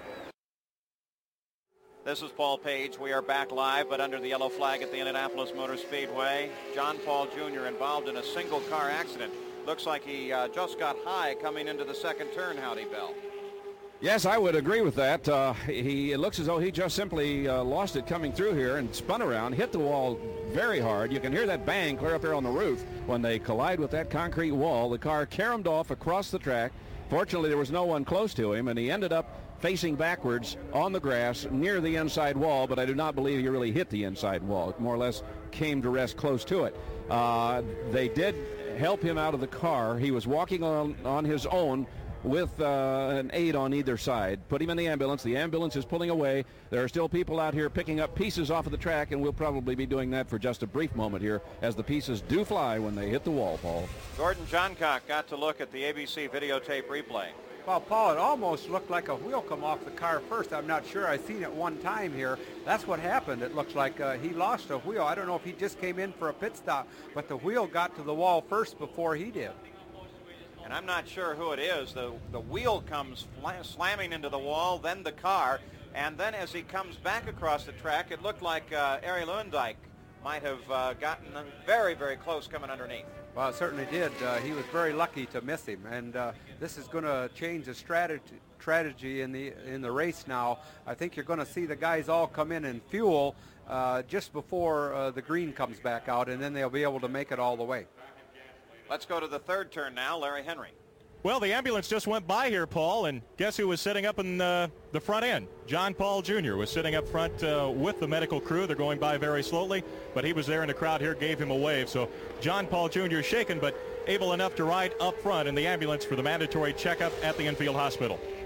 This is Paul Page. We are back live, but under the yellow flag at the Indianapolis Motor Speedway. John Paul Junior involved in a single car accident. Looks like he uh, just got high coming into the second turn, Howdy Bell. Yes, I would agree with that. Uh, he, it looks as though he just simply uh, lost it coming through here and spun around, hit the wall very hard. You can hear that bang clear up there on the roof. When they collide with that concrete wall, the car caromed off across the track. Fortunately, there was no one close to him, and he ended up facing backwards on the grass near the inside wall, but I do not believe he really hit the inside wall. It more or less came to rest close to it. Uh, they did help him out of the car. He was walking on, on his own with uh, an aide on either side. Put him in the ambulance. The ambulance is pulling away. There are still people out here picking up pieces off of the track, and we'll probably be doing that for just a brief moment here as the pieces do fly when they hit the wall, Paul. Gordon Johncock got to look at the A B C videotape replay. Well, Paul, it almost looked like a wheel come off the car first. I'm not sure. I've seen it one time here. That's what happened. It looks like uh, he lost a wheel. I don't know if he just came in for a pit stop, but the wheel got to the wall first before he did. And I'm not sure who it is. The, the wheel comes slamming into the wall, then the car, and then as he comes back across the track, it looked like uh, Arie Luyendyk might have uh, gotten very, very close coming underneath. Well, it certainly did. Uh, he was very lucky to miss him, and uh, this is going to change the strategy strategy in the in the race now. I think you're going to see the guys all come in and fuel uh, just before uh, the green comes back out, and then they'll be able to make it all the way. Let's go to the third turn now, Larry Henry. Well, the ambulance just went by here, Paul, and guess who was sitting up in uh, the front end? John Paul Junior was sitting up front uh, with the medical crew. They're going by very slowly, but he was there in the crowd here, gave him a wave. So John Paul Junior is shaken, but able enough to ride up front in the ambulance for the mandatory checkup at the infield hospital.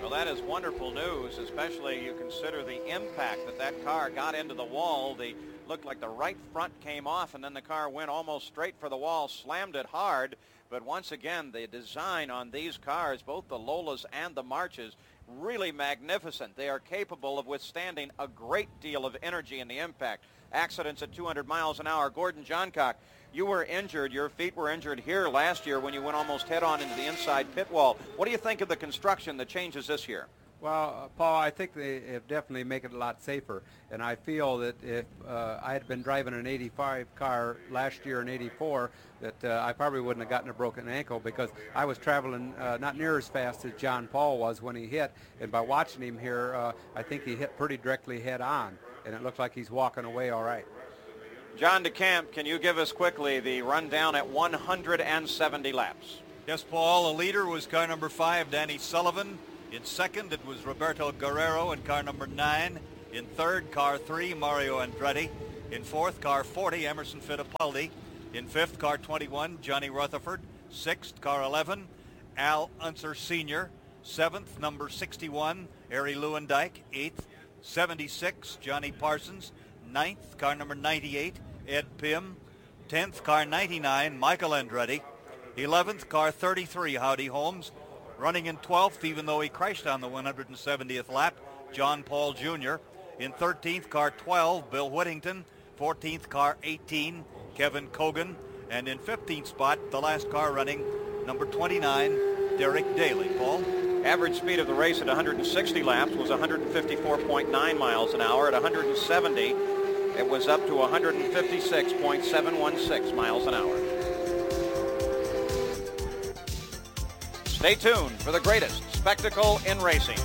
Well, that is wonderful news, especially you consider the impact that that car got into the wall. The looked like the right front came off, and then the car went almost straight for the wall, slammed it hard. But once again, the design on these cars, both the Lolas and the Marches, really magnificent. They are capable of withstanding a great deal of energy in the impact. Accidents at two hundred miles an hour. Gordon Johncock, you were injured. Your feet were injured here last year when you went almost head-on into the inside pit wall. What do you think of the construction, the changes this year? Well, uh, Paul, I think they have definitely make it a lot safer, and I feel that if uh, I had been driving an eighty-five car last year in eighty-four, that uh, I probably wouldn't have gotten a broken ankle, because I was traveling uh, not near as fast as John Paul was when he hit, and by watching him here, uh, I think he hit pretty directly head-on, and it looks like he's walking away all right. John DeCamp, can you give us quickly the rundown at one hundred seventy laps? Yes, Paul. The leader was car number five, Danny Sullivan. In second, it was Roberto Guerrero in car number nine. In third, car three, Mario Andretti. In fourth, car forty, Emerson Fittipaldi. In fifth, car twenty-one, Johnny Rutherford. Sixth, car eleven, Al Unser Senior Seventh, number sixty-one, Ari Lewandike. Eighth, seventy-six, Johnny Parsons. Ninth, car number ninety-eight, Ed Pym. Tenth, car ninety-nine, Michael Andretti. Eleventh, car thirty-three, Howdy Holmes. Running in twelfth, even though he crashed on the one hundred seventieth lap, John Paul Junior In thirteenth, car twelve, Bill Whittington. fourteenth, car eighteen, Kevin Cogan. And in fifteenth spot, the last car running, number twenty-nine, Derek Daly. Paul? Average speed of the race at one hundred sixty laps was one hundred fifty-four point nine miles an hour. At one hundred seventy, it was up to one hundred fifty-six point seven one six miles an hour. Stay tuned for the greatest spectacle in racing.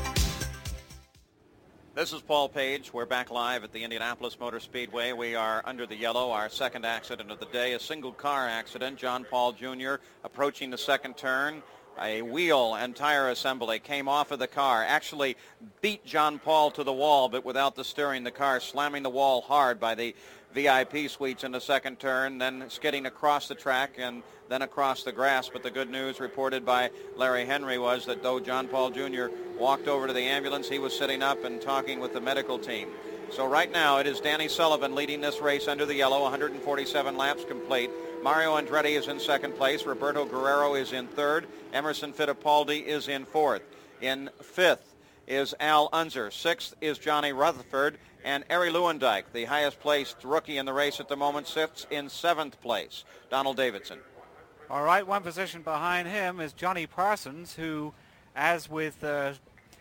This is Paul Page. We're back live at the Indianapolis Motor Speedway. We are under the yellow, our second accident of the day, a single car accident. John Paul Junior approaching the second turn. A wheel and tire assembly came off of the car, actually beat John Paul to the wall, but without the steering, the car slamming the wall hard by the V I P suites in the second turn, then skidding across the track and then across the grass. But the good news reported by Larry Henry was that though John Paul Junior walked over to the ambulance, he was sitting up and talking with the medical team. So right now it is Danny Sullivan leading this race under the yellow, one hundred forty-seven laps complete. Mario Andretti is in second place. Roberto Guerrero is in third. Emerson Fittipaldi is in fourth. In fifth is Al Unser. Sixth is Johnny Rutherford. And Ari Lewandike, the highest placed rookie in the race at the moment, sits in seventh place. Donald Davidson. All right, one position behind him is Johnny Parsons, who, as with uh,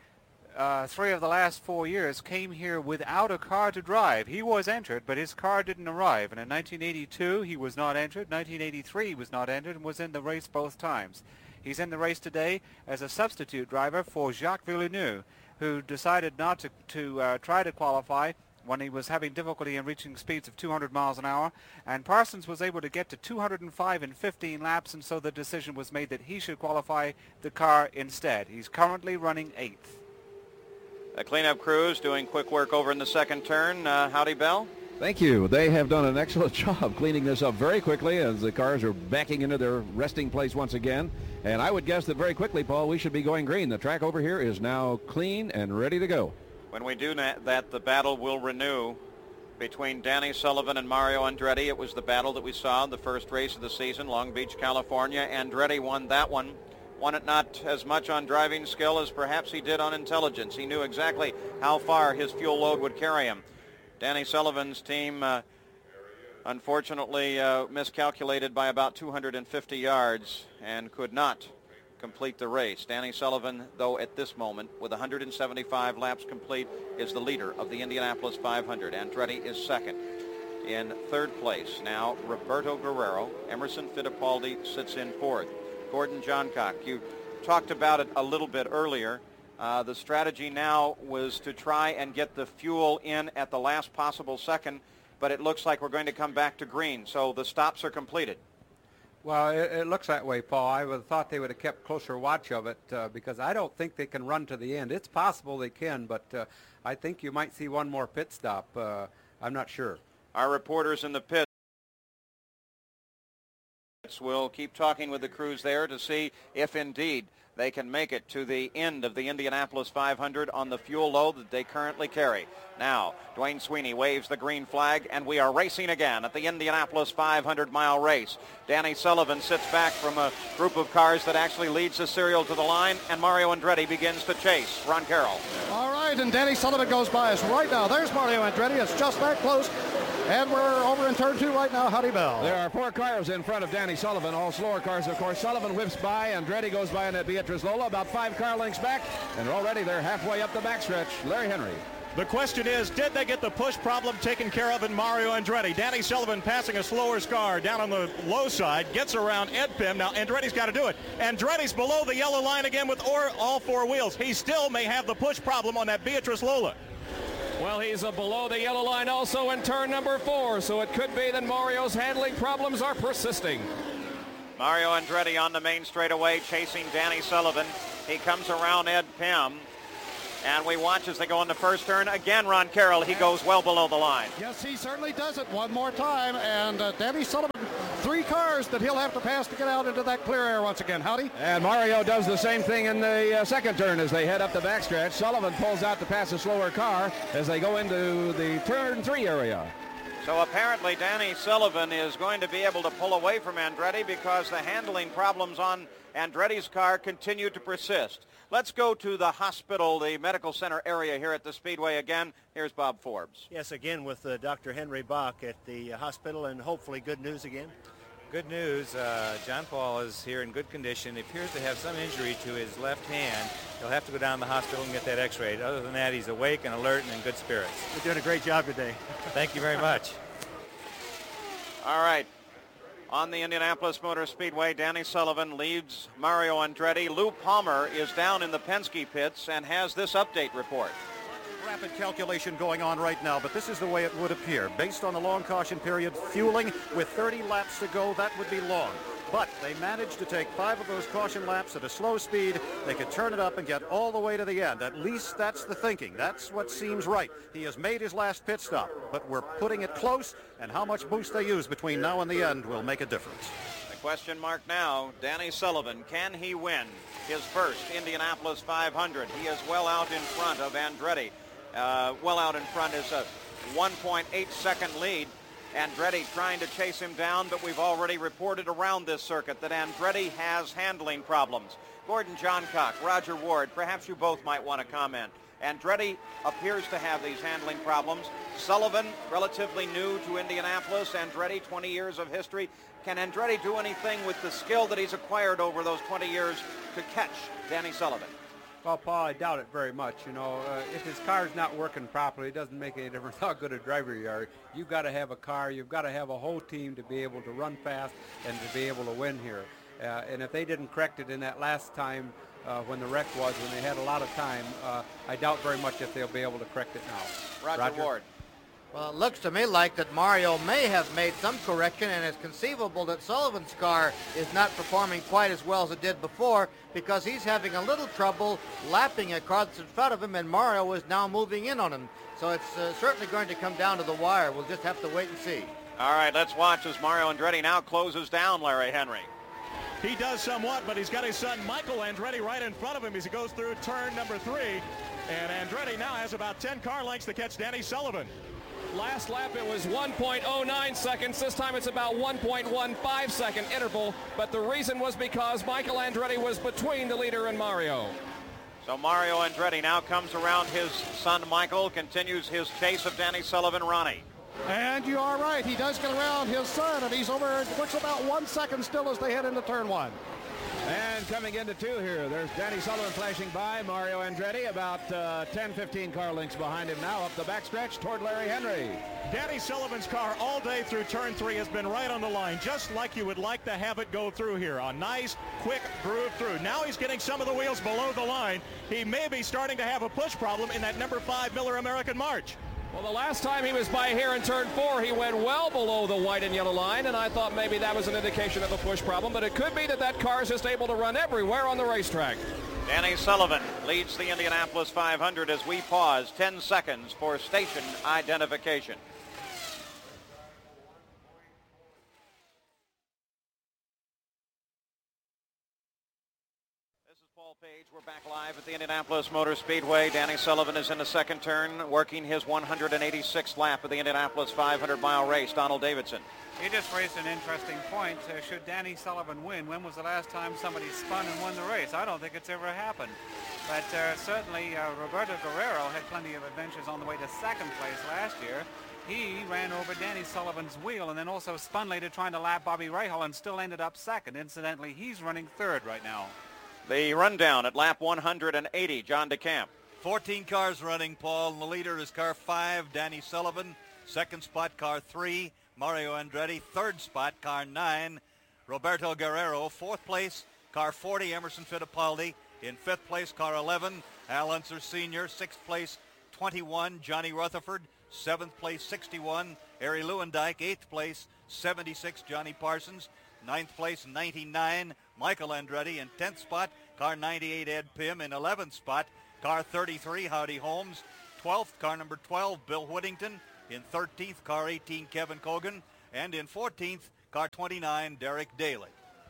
uh, three of the last four years, came here without a car to drive. He was entered, but his car didn't arrive. And in nineteen eighty-two, he was not entered. nineteen eighty-three, he was not entered and was in the race both times. He's in the race today as a substitute driver for Jacques Villeneuve, who decided not to, to uh, try to qualify when he was having difficulty in reaching speeds of two hundred miles an hour. And Parsons was able to get to two hundred five in fifteen laps, and so the decision was made that he should qualify the car instead. He's currently running eighth. A cleanup crews doing quick work over in the second turn. Uh, howdy, Bell. Thank you. They have done an excellent job cleaning this up very quickly as the cars are backing into their resting place once again. And I would guess that very quickly, Paul, we should be going green. The track over here is now clean and ready to go. When we do that, the battle will renew between Danny Sullivan and Mario Andretti. It was the battle that we saw in the first race of the season, Long Beach, California. Andretti won that one. Won it not as much on driving skill as perhaps he did on intelligence. He knew exactly how far his fuel load would carry him. Danny Sullivan's team, uh, unfortunately, uh, miscalculated by about two hundred fifty yards and could not complete the race. Danny Sullivan, though, at this moment, with one hundred seventy-five laps complete, is the leader of the Indianapolis five hundred. Andretti is second. In third place now, Roberto Guerrero. Emerson Fittipaldi sits in fourth. Gordon Johncock, you talked about it a little bit earlier. Uh, the strategy now was to try and get the fuel in at the last possible second, but it looks like we're going to come back to green, so the stops are completed. Well, it, it looks that way, Paul. I would have thought they would have kept closer watch of it uh, because I don't think they can run to the end. It's possible they can, but uh, I think you might see one more pit stop. Uh, I'm not sure. Our reporters in the pit will keep talking with the crews there to see if indeed they can make it to the end of the Indianapolis five hundred on the fuel load that they currently carry. Now, Dwayne Sweeney waves the green flag, and we are racing again at the Indianapolis five hundred mile race. Danny Sullivan sits back from a group of cars that actually leads the serial to the line, and Mario Andretti begins to chase. Ron Carroll. All right, and Danny Sullivan goes by us right now. There's Mario Andretti. It's just that close. And we're over in turn two right now, Howdy Bell. There are four cars in front of Danny Sullivan, all slower cars, of course. Sullivan whips by, Andretti goes by in that Beatrice Lola, about five car lengths back, and already they're halfway up the backstretch. Larry Henry. The question is, did they get the push problem taken care of in Mario Andretti? Danny Sullivan passing a slower car down on the low side, gets around Ed Pim. Now Andretti's got to do it. Andretti's below the yellow line again with or, all four wheels. He still may have the push problem on that Beatrice Lola. Well, he's uh, below the yellow line also in turn number four, so it could be that Mario's handling problems are persisting. Mario Andretti on the main straightaway chasing Danny Sullivan. He comes around Ed Pim, and we watch as they go in the first turn. Again, Ron Carroll, he goes well below the line. Yes, he certainly does it one more time, and uh, Danny Sullivan, three cars that he'll have to pass to get out into that clear air once again. Howdy. And Mario does the same thing in the uh, second turn as they head up the backstretch. Sullivan pulls out to pass a slower car as they go into the turn three area. So apparently Danny Sullivan is going to be able to pull away from Andretti because the handling problems on Andretti's car continue to persist. Let's go to the hospital, the medical center area here at the Speedway again. Here's Bob Forbes. Yes, again with uh, Doctor Henry Bach at the uh, hospital, and hopefully good news again. Good news. Uh, John Paul is here in good condition. He appears to have some injury to his left hand. He'll have to go down to the hospital and get that x-rayed. Other than that, he's awake and alert and in good spirits. You're doing a great job today. Thank you very much. All right. On the Indianapolis Motor Speedway, Danny Sullivan leads Mario Andretti. Lou Palmer is down in the Penske pits and has this update report. Rapid calculation going on right now, but this is the way it would appear. Based on the long caution period, fueling with thirty laps to go, that would be long. But they managed to take five of those caution laps at a slow speed. They could turn it up and get all the way to the end. At least that's the thinking. That's what seems right. He has made his last pit stop, but we're putting it close, and how much boost they use between now and the end will make a difference. The question mark now, Danny Sullivan, can he win his first Indianapolis five hundred? He is well out in front of Andretti. Uh, well out in front is a one point eight second lead. Andretti trying to chase him down, but we've already reported around this circuit that Andretti has handling problems. Gordon Johncock, Roger Ward, perhaps you both might want to comment. Andretti appears to have these handling problems. Sullivan, relatively new to Indianapolis. Andretti, twenty years of history. Can Andretti do anything with the skill that he's acquired over those twenty years to catch Danny Sullivan? Well, Paul, I doubt it very much. You know, uh, if his car's not working properly, it doesn't make any difference how good a driver you are. You've got to have a car. You've got to have a whole team to be able to run fast and to be able to win here. Uh, and if they didn't correct it in that last time uh, when the wreck was, when they had a lot of time, uh, I doubt very much if they'll be able to correct it now. Roger, Roger? Ward. Well, it looks to me like that Mario may have made some correction, and it's conceivable that Sullivan's car is not performing quite as well as it did before because he's having a little trouble lapping a car that's in front of him, and Mario is now moving in on him. So it's uh, certainly going to come down to the wire. We'll just have to wait and see. All right, let's watch as Mario Andretti now closes down Larry Henry. He does somewhat, but he's got his son Michael Andretti right in front of him as he goes through turn number three. And Andretti now has about ten car lengths to catch Danny Sullivan. Last lap it was one point oh nine seconds. This time it's about one point one five second interval. But the reason was because Michael Andretti was between the leader and Mario. So Mario Andretti now comes around his son Michael, continues his chase of Danny Sullivan. Ronnie. And you are right. He does get around his son, and he's over, looks about one second still as they head into turn one. And coming into two here, there's Danny Sullivan flashing by. Mario Andretti about uh, ten, fifteen car lengths behind him now up the backstretch toward Larry Henry. Danny Sullivan's car all day through turn three has been right on the line, just like you would like to have it go through here. A nice, quick groove through. Now he's getting some of the wheels below the line. He may be starting to have a push problem in that number five Miller American March. Well, the last time he was by here in turn four, he went well below the white and yellow line, and I thought maybe that was an indication of a push problem, but it could be that that car is just able to run everywhere on the racetrack. Danny Sullivan leads the Indianapolis five hundred as we pause ten seconds for station identification. This is Paul Page. We're back live at the Indianapolis Motor Speedway. Danny Sullivan is in the second turn, working his one hundred eighty-sixth lap of the Indianapolis five hundred mile race. Donald Davidson. You just raised an interesting point. Uh, should Danny Sullivan win? When was the last time somebody spun and won the race? I don't think it's ever happened. But uh, certainly uh, Roberto Guerrero had plenty of adventures on the way to second place last year. He ran over Danny Sullivan's wheel and then also spun later trying to lap Bobby Rahal and still ended up second. Incidentally, he's running third right now. The rundown at lap one hundred eighty, John DeCamp. fourteen cars running, Paul. And the leader is car five, Danny Sullivan. Second spot, car three, Mario Andretti. Third spot, car nine, Roberto Guerrero. Fourth place, car forty, Emerson Fittipaldi. In fifth place, car eleven, Al Unser Senior Sixth place, twenty-one, Johnny Rutherford. Seventh place, sixty-one, Arie Lewandijk. Eighth place, seventy-six, Johnny Parsons. Ninth place, ninety-nine, Michael Andretti. In tenth spot, car ninety-eight, Ed Pym. In eleventh spot, car thirty-three, Howdy Holmes. twelfth, car number twelve, Bill Whittington. In thirteenth, car eighteen, Kevin Cogan. And in fourteenth, car twenty-nine, Derek Daly.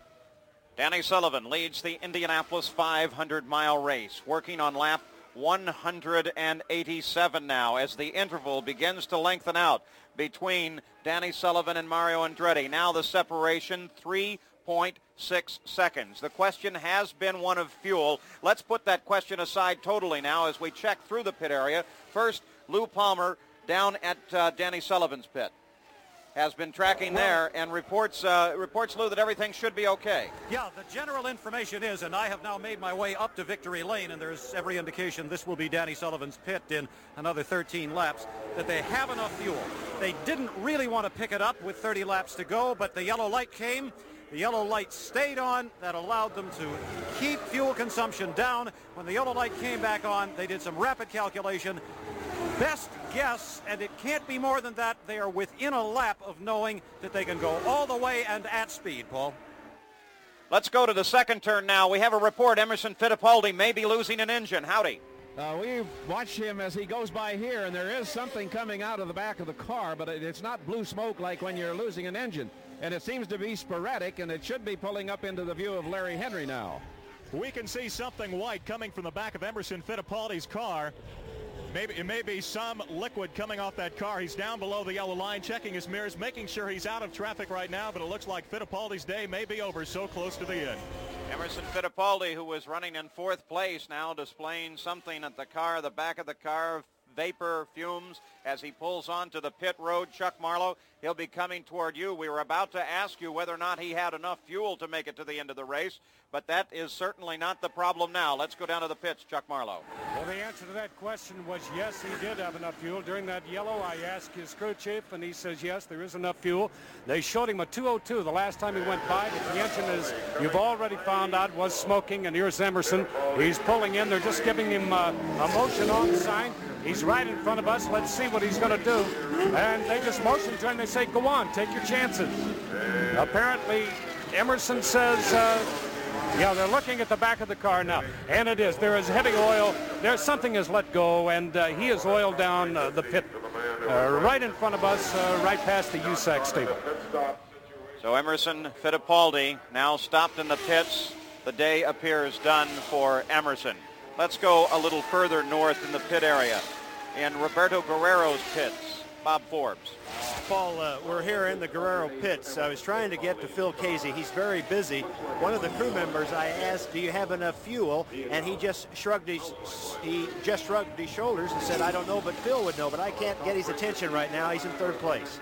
Danny Sullivan leads the Indianapolis five hundred mile race, working on lap one hundred eighty-seven now as the interval begins to lengthen out between Danny Sullivan and Mario Andretti. Now the separation, three point six seconds. The question has been one of fuel. Let's put that question aside totally now as we check through the pit area. First, Lou Palmer down at uh, Danny Sullivan's pit has been tracking there and reports, uh, reports, Lou, that everything should be okay. Yeah, the general information is, and I have now made my way up to victory lane, and there's every indication this will be Danny Sullivan's pit in another thirteen laps, that they have enough fuel. They didn't really want to pick it up with thirty laps to go, but the yellow light came. The yellow light stayed on. That allowed them to keep fuel consumption down. When the yellow light came back on, they did some rapid calculation. Best guess, and it can't be more than that, they are within a lap of knowing that they can go all the way and at speed, Paul. Let's go to the second turn now. We have a report. Emerson Fittipaldi may be losing an engine. Howdy. Uh, we watch him as he goes by here, and there is something coming out of the back of the car, but it, it's not blue smoke like when you're losing an engine. And it seems to be sporadic, and it should be pulling up into the view of Larry Henry now. We can see something white coming from the back of Emerson Fittipaldi's car. Maybe it may be some liquid coming off that car. He's down below the yellow line, checking his mirrors, making sure he's out of traffic right now, but it looks like Fittipaldi's day may be over, so close to the end. Emerson Fittipaldi, who was running in fourth place, now displaying something at the car, the back of the car, vapor fumes as he pulls onto the pit road. Chuck Marlowe, he'll be coming toward you. We were about to ask you whether or not he had enough fuel to make it to the end of the race, but that is certainly not the problem now. Let's go down to the pits, Chuck Marlowe. Well, the answer to that question was yes, he did have enough fuel. During that yellow, I asked his crew chief, and he says yes, there is enough fuel. They showed him a two oh two the last time he went by, but the engine, is you've already found out, was smoking, and here's Emerson. He's pulling in. They're just giving him uh, a motion on sign. He's right in front of us. Let's see what he's going to do. And they just motion to him. They say, go on, take your chances. Apparently, Emerson says, uh, yeah, they're looking at the back of the car now. And it is. There is heavy oil. There's something has let go, and uh, he has oiled down uh, the pit uh, right in front of us, uh, right past the U S A C stable. So Emerson Fittipaldi now stopped in the pits. The day appears done for Emerson. Let's go a little further north in the pit area. In Roberto Guerrero's pits, Bob Forbes. Paul, uh, we're here in the Guerrero pits. I was trying to get to Phil Casey. He's very busy. One of the crew members, I asked, do you have enough fuel? And he just shrugged his, he just shrugged his shoulders and said, I don't know, but Phil would know. But I can't get his attention right now. He's in third place.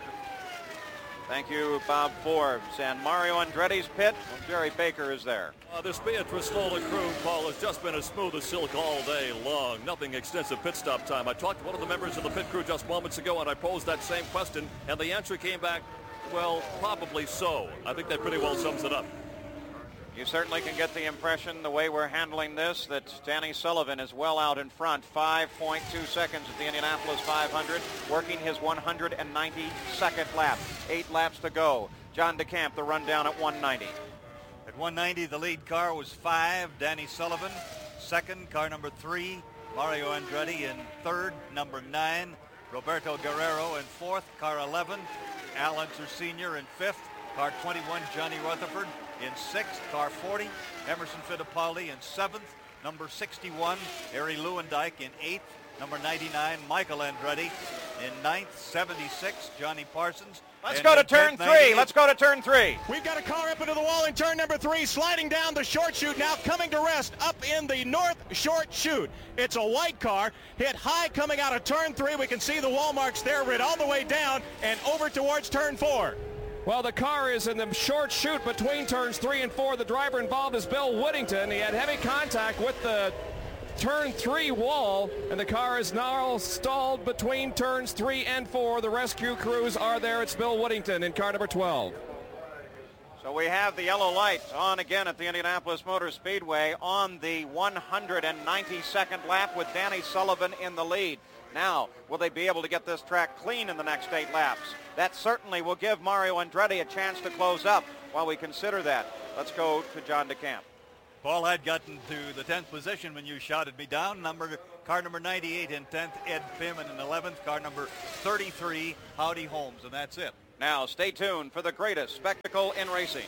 Thank you, Bob Forbes. And Mario Andretti's pit, well, Jerry Baker is there. Uh, this Beatrice Lola crew, Paul, has just been as smooth as silk all day long. Nothing extensive pit stop time. I talked to one of the members of the pit crew just moments ago, and I posed that same question, and the answer came back, well, probably so. I think that pretty well sums it up. You certainly can get the impression, the way we're handling this, that Danny Sullivan is well out in front. five point two seconds at the Indianapolis five hundred, working his one hundred ninety-second lap. Eight laps to go. John DeCamp, the rundown at one ninety. At one ninety, the lead car was five, Danny Sullivan. Second, car number three, Mario Andretti. In third, number nine, Roberto Guerrero. In fourth, car eleven, Al Unser Senior. In fifth, car twenty-one, Johnny Rutherford. In sixth, car forty, Emerson Fittipaldi. In seventh, number sixty-one, Harry Lewandike. In eighth, number ninety-nine, Michael Andretti. In ninth, seventy-six, Johnny Parsons. Let's and go to turn three. Let's go to turn three. We've got a car up into the wall in turn number three, sliding down the short chute, now coming to rest up in the north short chute. It's a white car, hit high coming out of turn three. We can see the wall marks there, rid all the way down and over towards turn four. Well, the car is in the short chute between turns three and four. The driver involved is Bill Whittington. He had heavy contact with the turn three wall, and the car is now stalled between turns three and four. The rescue crews are there. It's Bill Whittington in car number twelve. So we have the yellow light on again at the Indianapolis Motor Speedway on the one hundred ninety-second lap with Danny Sullivan in the lead. Now, will they be able to get this track clean in the next eight laps? That certainly will give Mario Andretti a chance to close up while we consider that. Let's go to John DeCamp. Paul, I'd gotten to the tenth position when you shouted me down. Number car number ninety-eight in tenth, Ed Pim, and in eleventh, car number thirty-three, Howdy Holmes, and that's it. Now, stay tuned for the greatest spectacle in racing.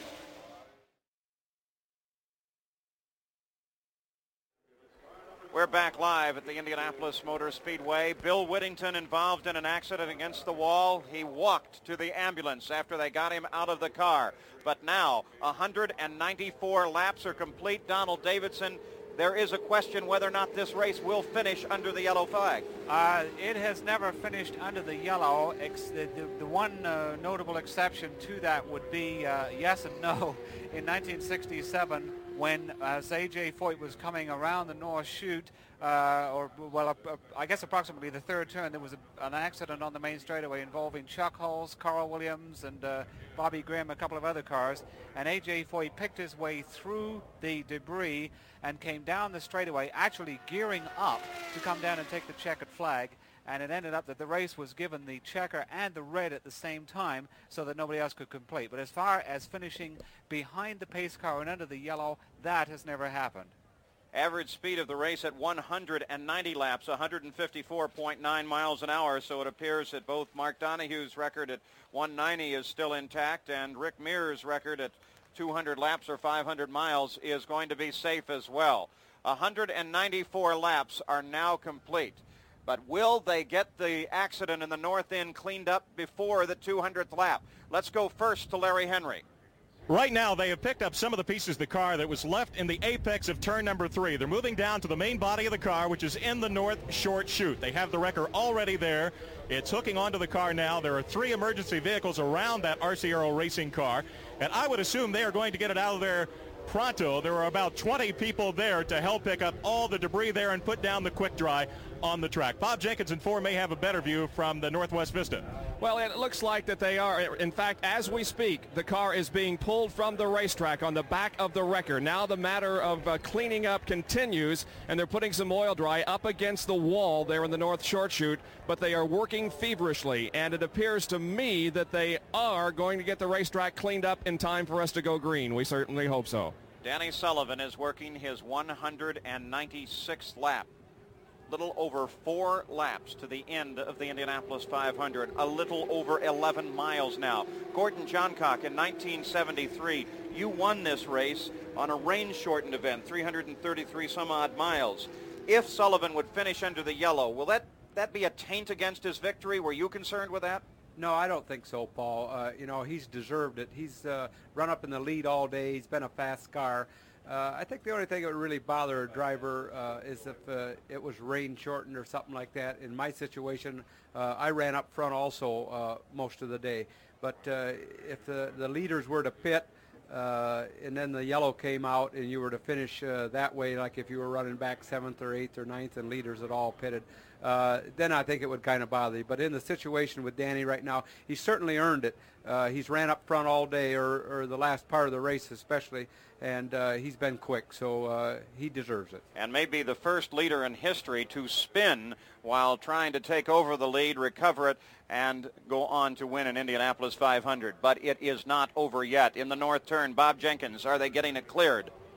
We're back live at the Indianapolis Motor Speedway. Bill Whittington involved in an accident against the wall. He walked to the ambulance after they got him out of the car. But now, one hundred ninety-four laps are complete. Donald Davidson, there is a question whether or not this race will finish under the yellow flag. Uh, it has never finished under the yellow. Ex the, the, the one uh, notable exception to that would be uh, yes and no. In nineteen sixty-seven, when as A J Foyt was coming around the North Chute, uh, or well, uh, uh, I guess approximately the third turn, there was a, an accident on the main straightaway involving Chuck Hulse, Carl Williams, and uh, Bobby Grimm, a couple of other cars, and A J Foyt picked his way through the debris and came down the straightaway, actually gearing up to come down and take the checkered flag. And it ended up that the race was given the checker and the red at the same time so that nobody else could complete. But as far as finishing behind the pace car and under the yellow, that has never happened. Average speed of the race at one hundred ninety laps, one hundred fifty-four point nine miles an hour. So it appears that both Mark Donohue's record at one ninety is still intact, and Rick Mears' record at two hundred laps or five hundred miles is going to be safe as well. one hundred ninety-four laps are now complete. But will they get the accident in the north end cleaned up before the two hundredth lap? Let's go first to Larry Henry. Right now, they have picked up some of the pieces of the car that was left in the apex of turn number three. They're moving down to the main body of the car, which is in the north short chute. They have the wrecker already there. It's hooking onto the car now. There are three emergency vehicles around that R C Aero racing car, and I would assume they are going to get it out of there pronto. There are about twenty people there to help pick up all the debris there and put down the quick dry on the track. Bob Jenkins and four may have a better view from the Northwest Vista. Well, it looks like that they are. In fact, as we speak, the car is being pulled from the racetrack on the back of the wrecker. Now the matter of uh, cleaning up continues, and they're putting some oil dry up against the wall there in the north short chute, but they are working feverishly, and it appears to me that they are going to get the racetrack cleaned up in time for us to go green. We certainly hope so. Danny Sullivan is working his one hundred ninety-sixth lap. Little over four laps to the end of the Indianapolis five hundred, a little over eleven miles now. Gordon Johncock in nineteen seventy-three, you won this race on a rain-shortened event, three hundred thirty-three some odd miles. If Sullivan would finish under the yellow, will that, that be a taint against his victory? Were you concerned with that? No, I don't think so, Paul. Uh, you know, he's deserved it. He's uh, run up in the lead all day. He's been a fast car. Uh, I think the only thing that would really bother a driver uh, is if uh, it was rain shortened or something like that. In my situation, uh, I ran up front also uh, most of the day. But uh, if the, the leaders were to pit uh, and then the yellow came out and you were to finish uh, that way, like if you were running back seventh or eighth or ninth and leaders had all pitted, uh, then I think it would kind of bother you. But in the situation with Danny right now, he certainly earned it. Uh, he's ran up front all day, or, or the last part of the race especially, and uh, he's been quick, so uh, he deserves it. And maybe the first leader in history to spin while trying to take over the lead, recover it, and go on to win an Indianapolis five hundred. But it is not over yet. In the north turn, Bob Jenkins, are they getting it cleared?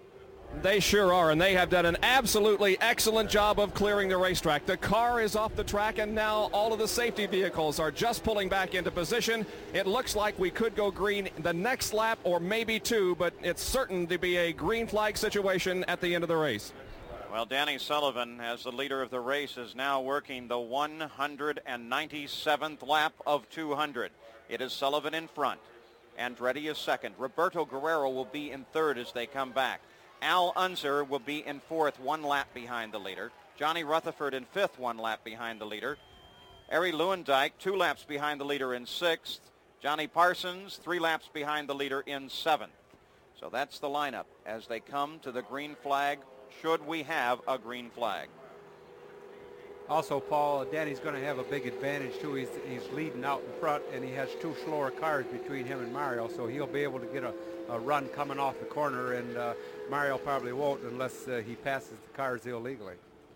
They sure are, and they have done an absolutely excellent job of clearing the racetrack. The car is off the track, and now all of the safety vehicles are just pulling back into position. It looks like we could go green the next lap or maybe two, but it's certain to be a green flag situation at the end of the race. Well, Danny Sullivan, as the leader of the race, is now working the one hundred ninety-seventh lap of two hundred. It is Sullivan in front. Andretti is second. Roberto Guerrero will be in third as they come back. Al Unser will be in fourth, one lap behind the leader. Johnny Rutherford in fifth, one lap behind the leader. Arie Luyendyk, two laps behind the leader in sixth. Johnny Parsons, three laps behind the leader in seventh. So that's the lineup as they come to the green flag, should we have a green flag. Also, Paul, Danny's going to have a big advantage, too. He's, he's leading out in front, and he has two slower cars between him and Mario, so he'll be able to get a, a run coming off the corner, and uh, Mario probably won't unless uh, he passes the cars illegally.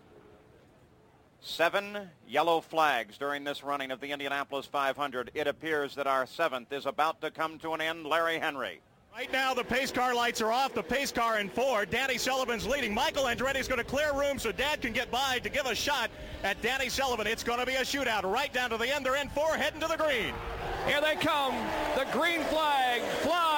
Seven yellow flags during this running of the Indianapolis five hundred. It appears that our seventh is about to come to an end. Larry Henry. Right now, the pace car lights are off. The pace car in four. Danny Sullivan's leading. Michael Andretti's going to clear room so Dad can get by to give a shot at Danny Sullivan. It's going to be a shootout right down to the end. They're in four, heading to the green. Here they come. The green flag.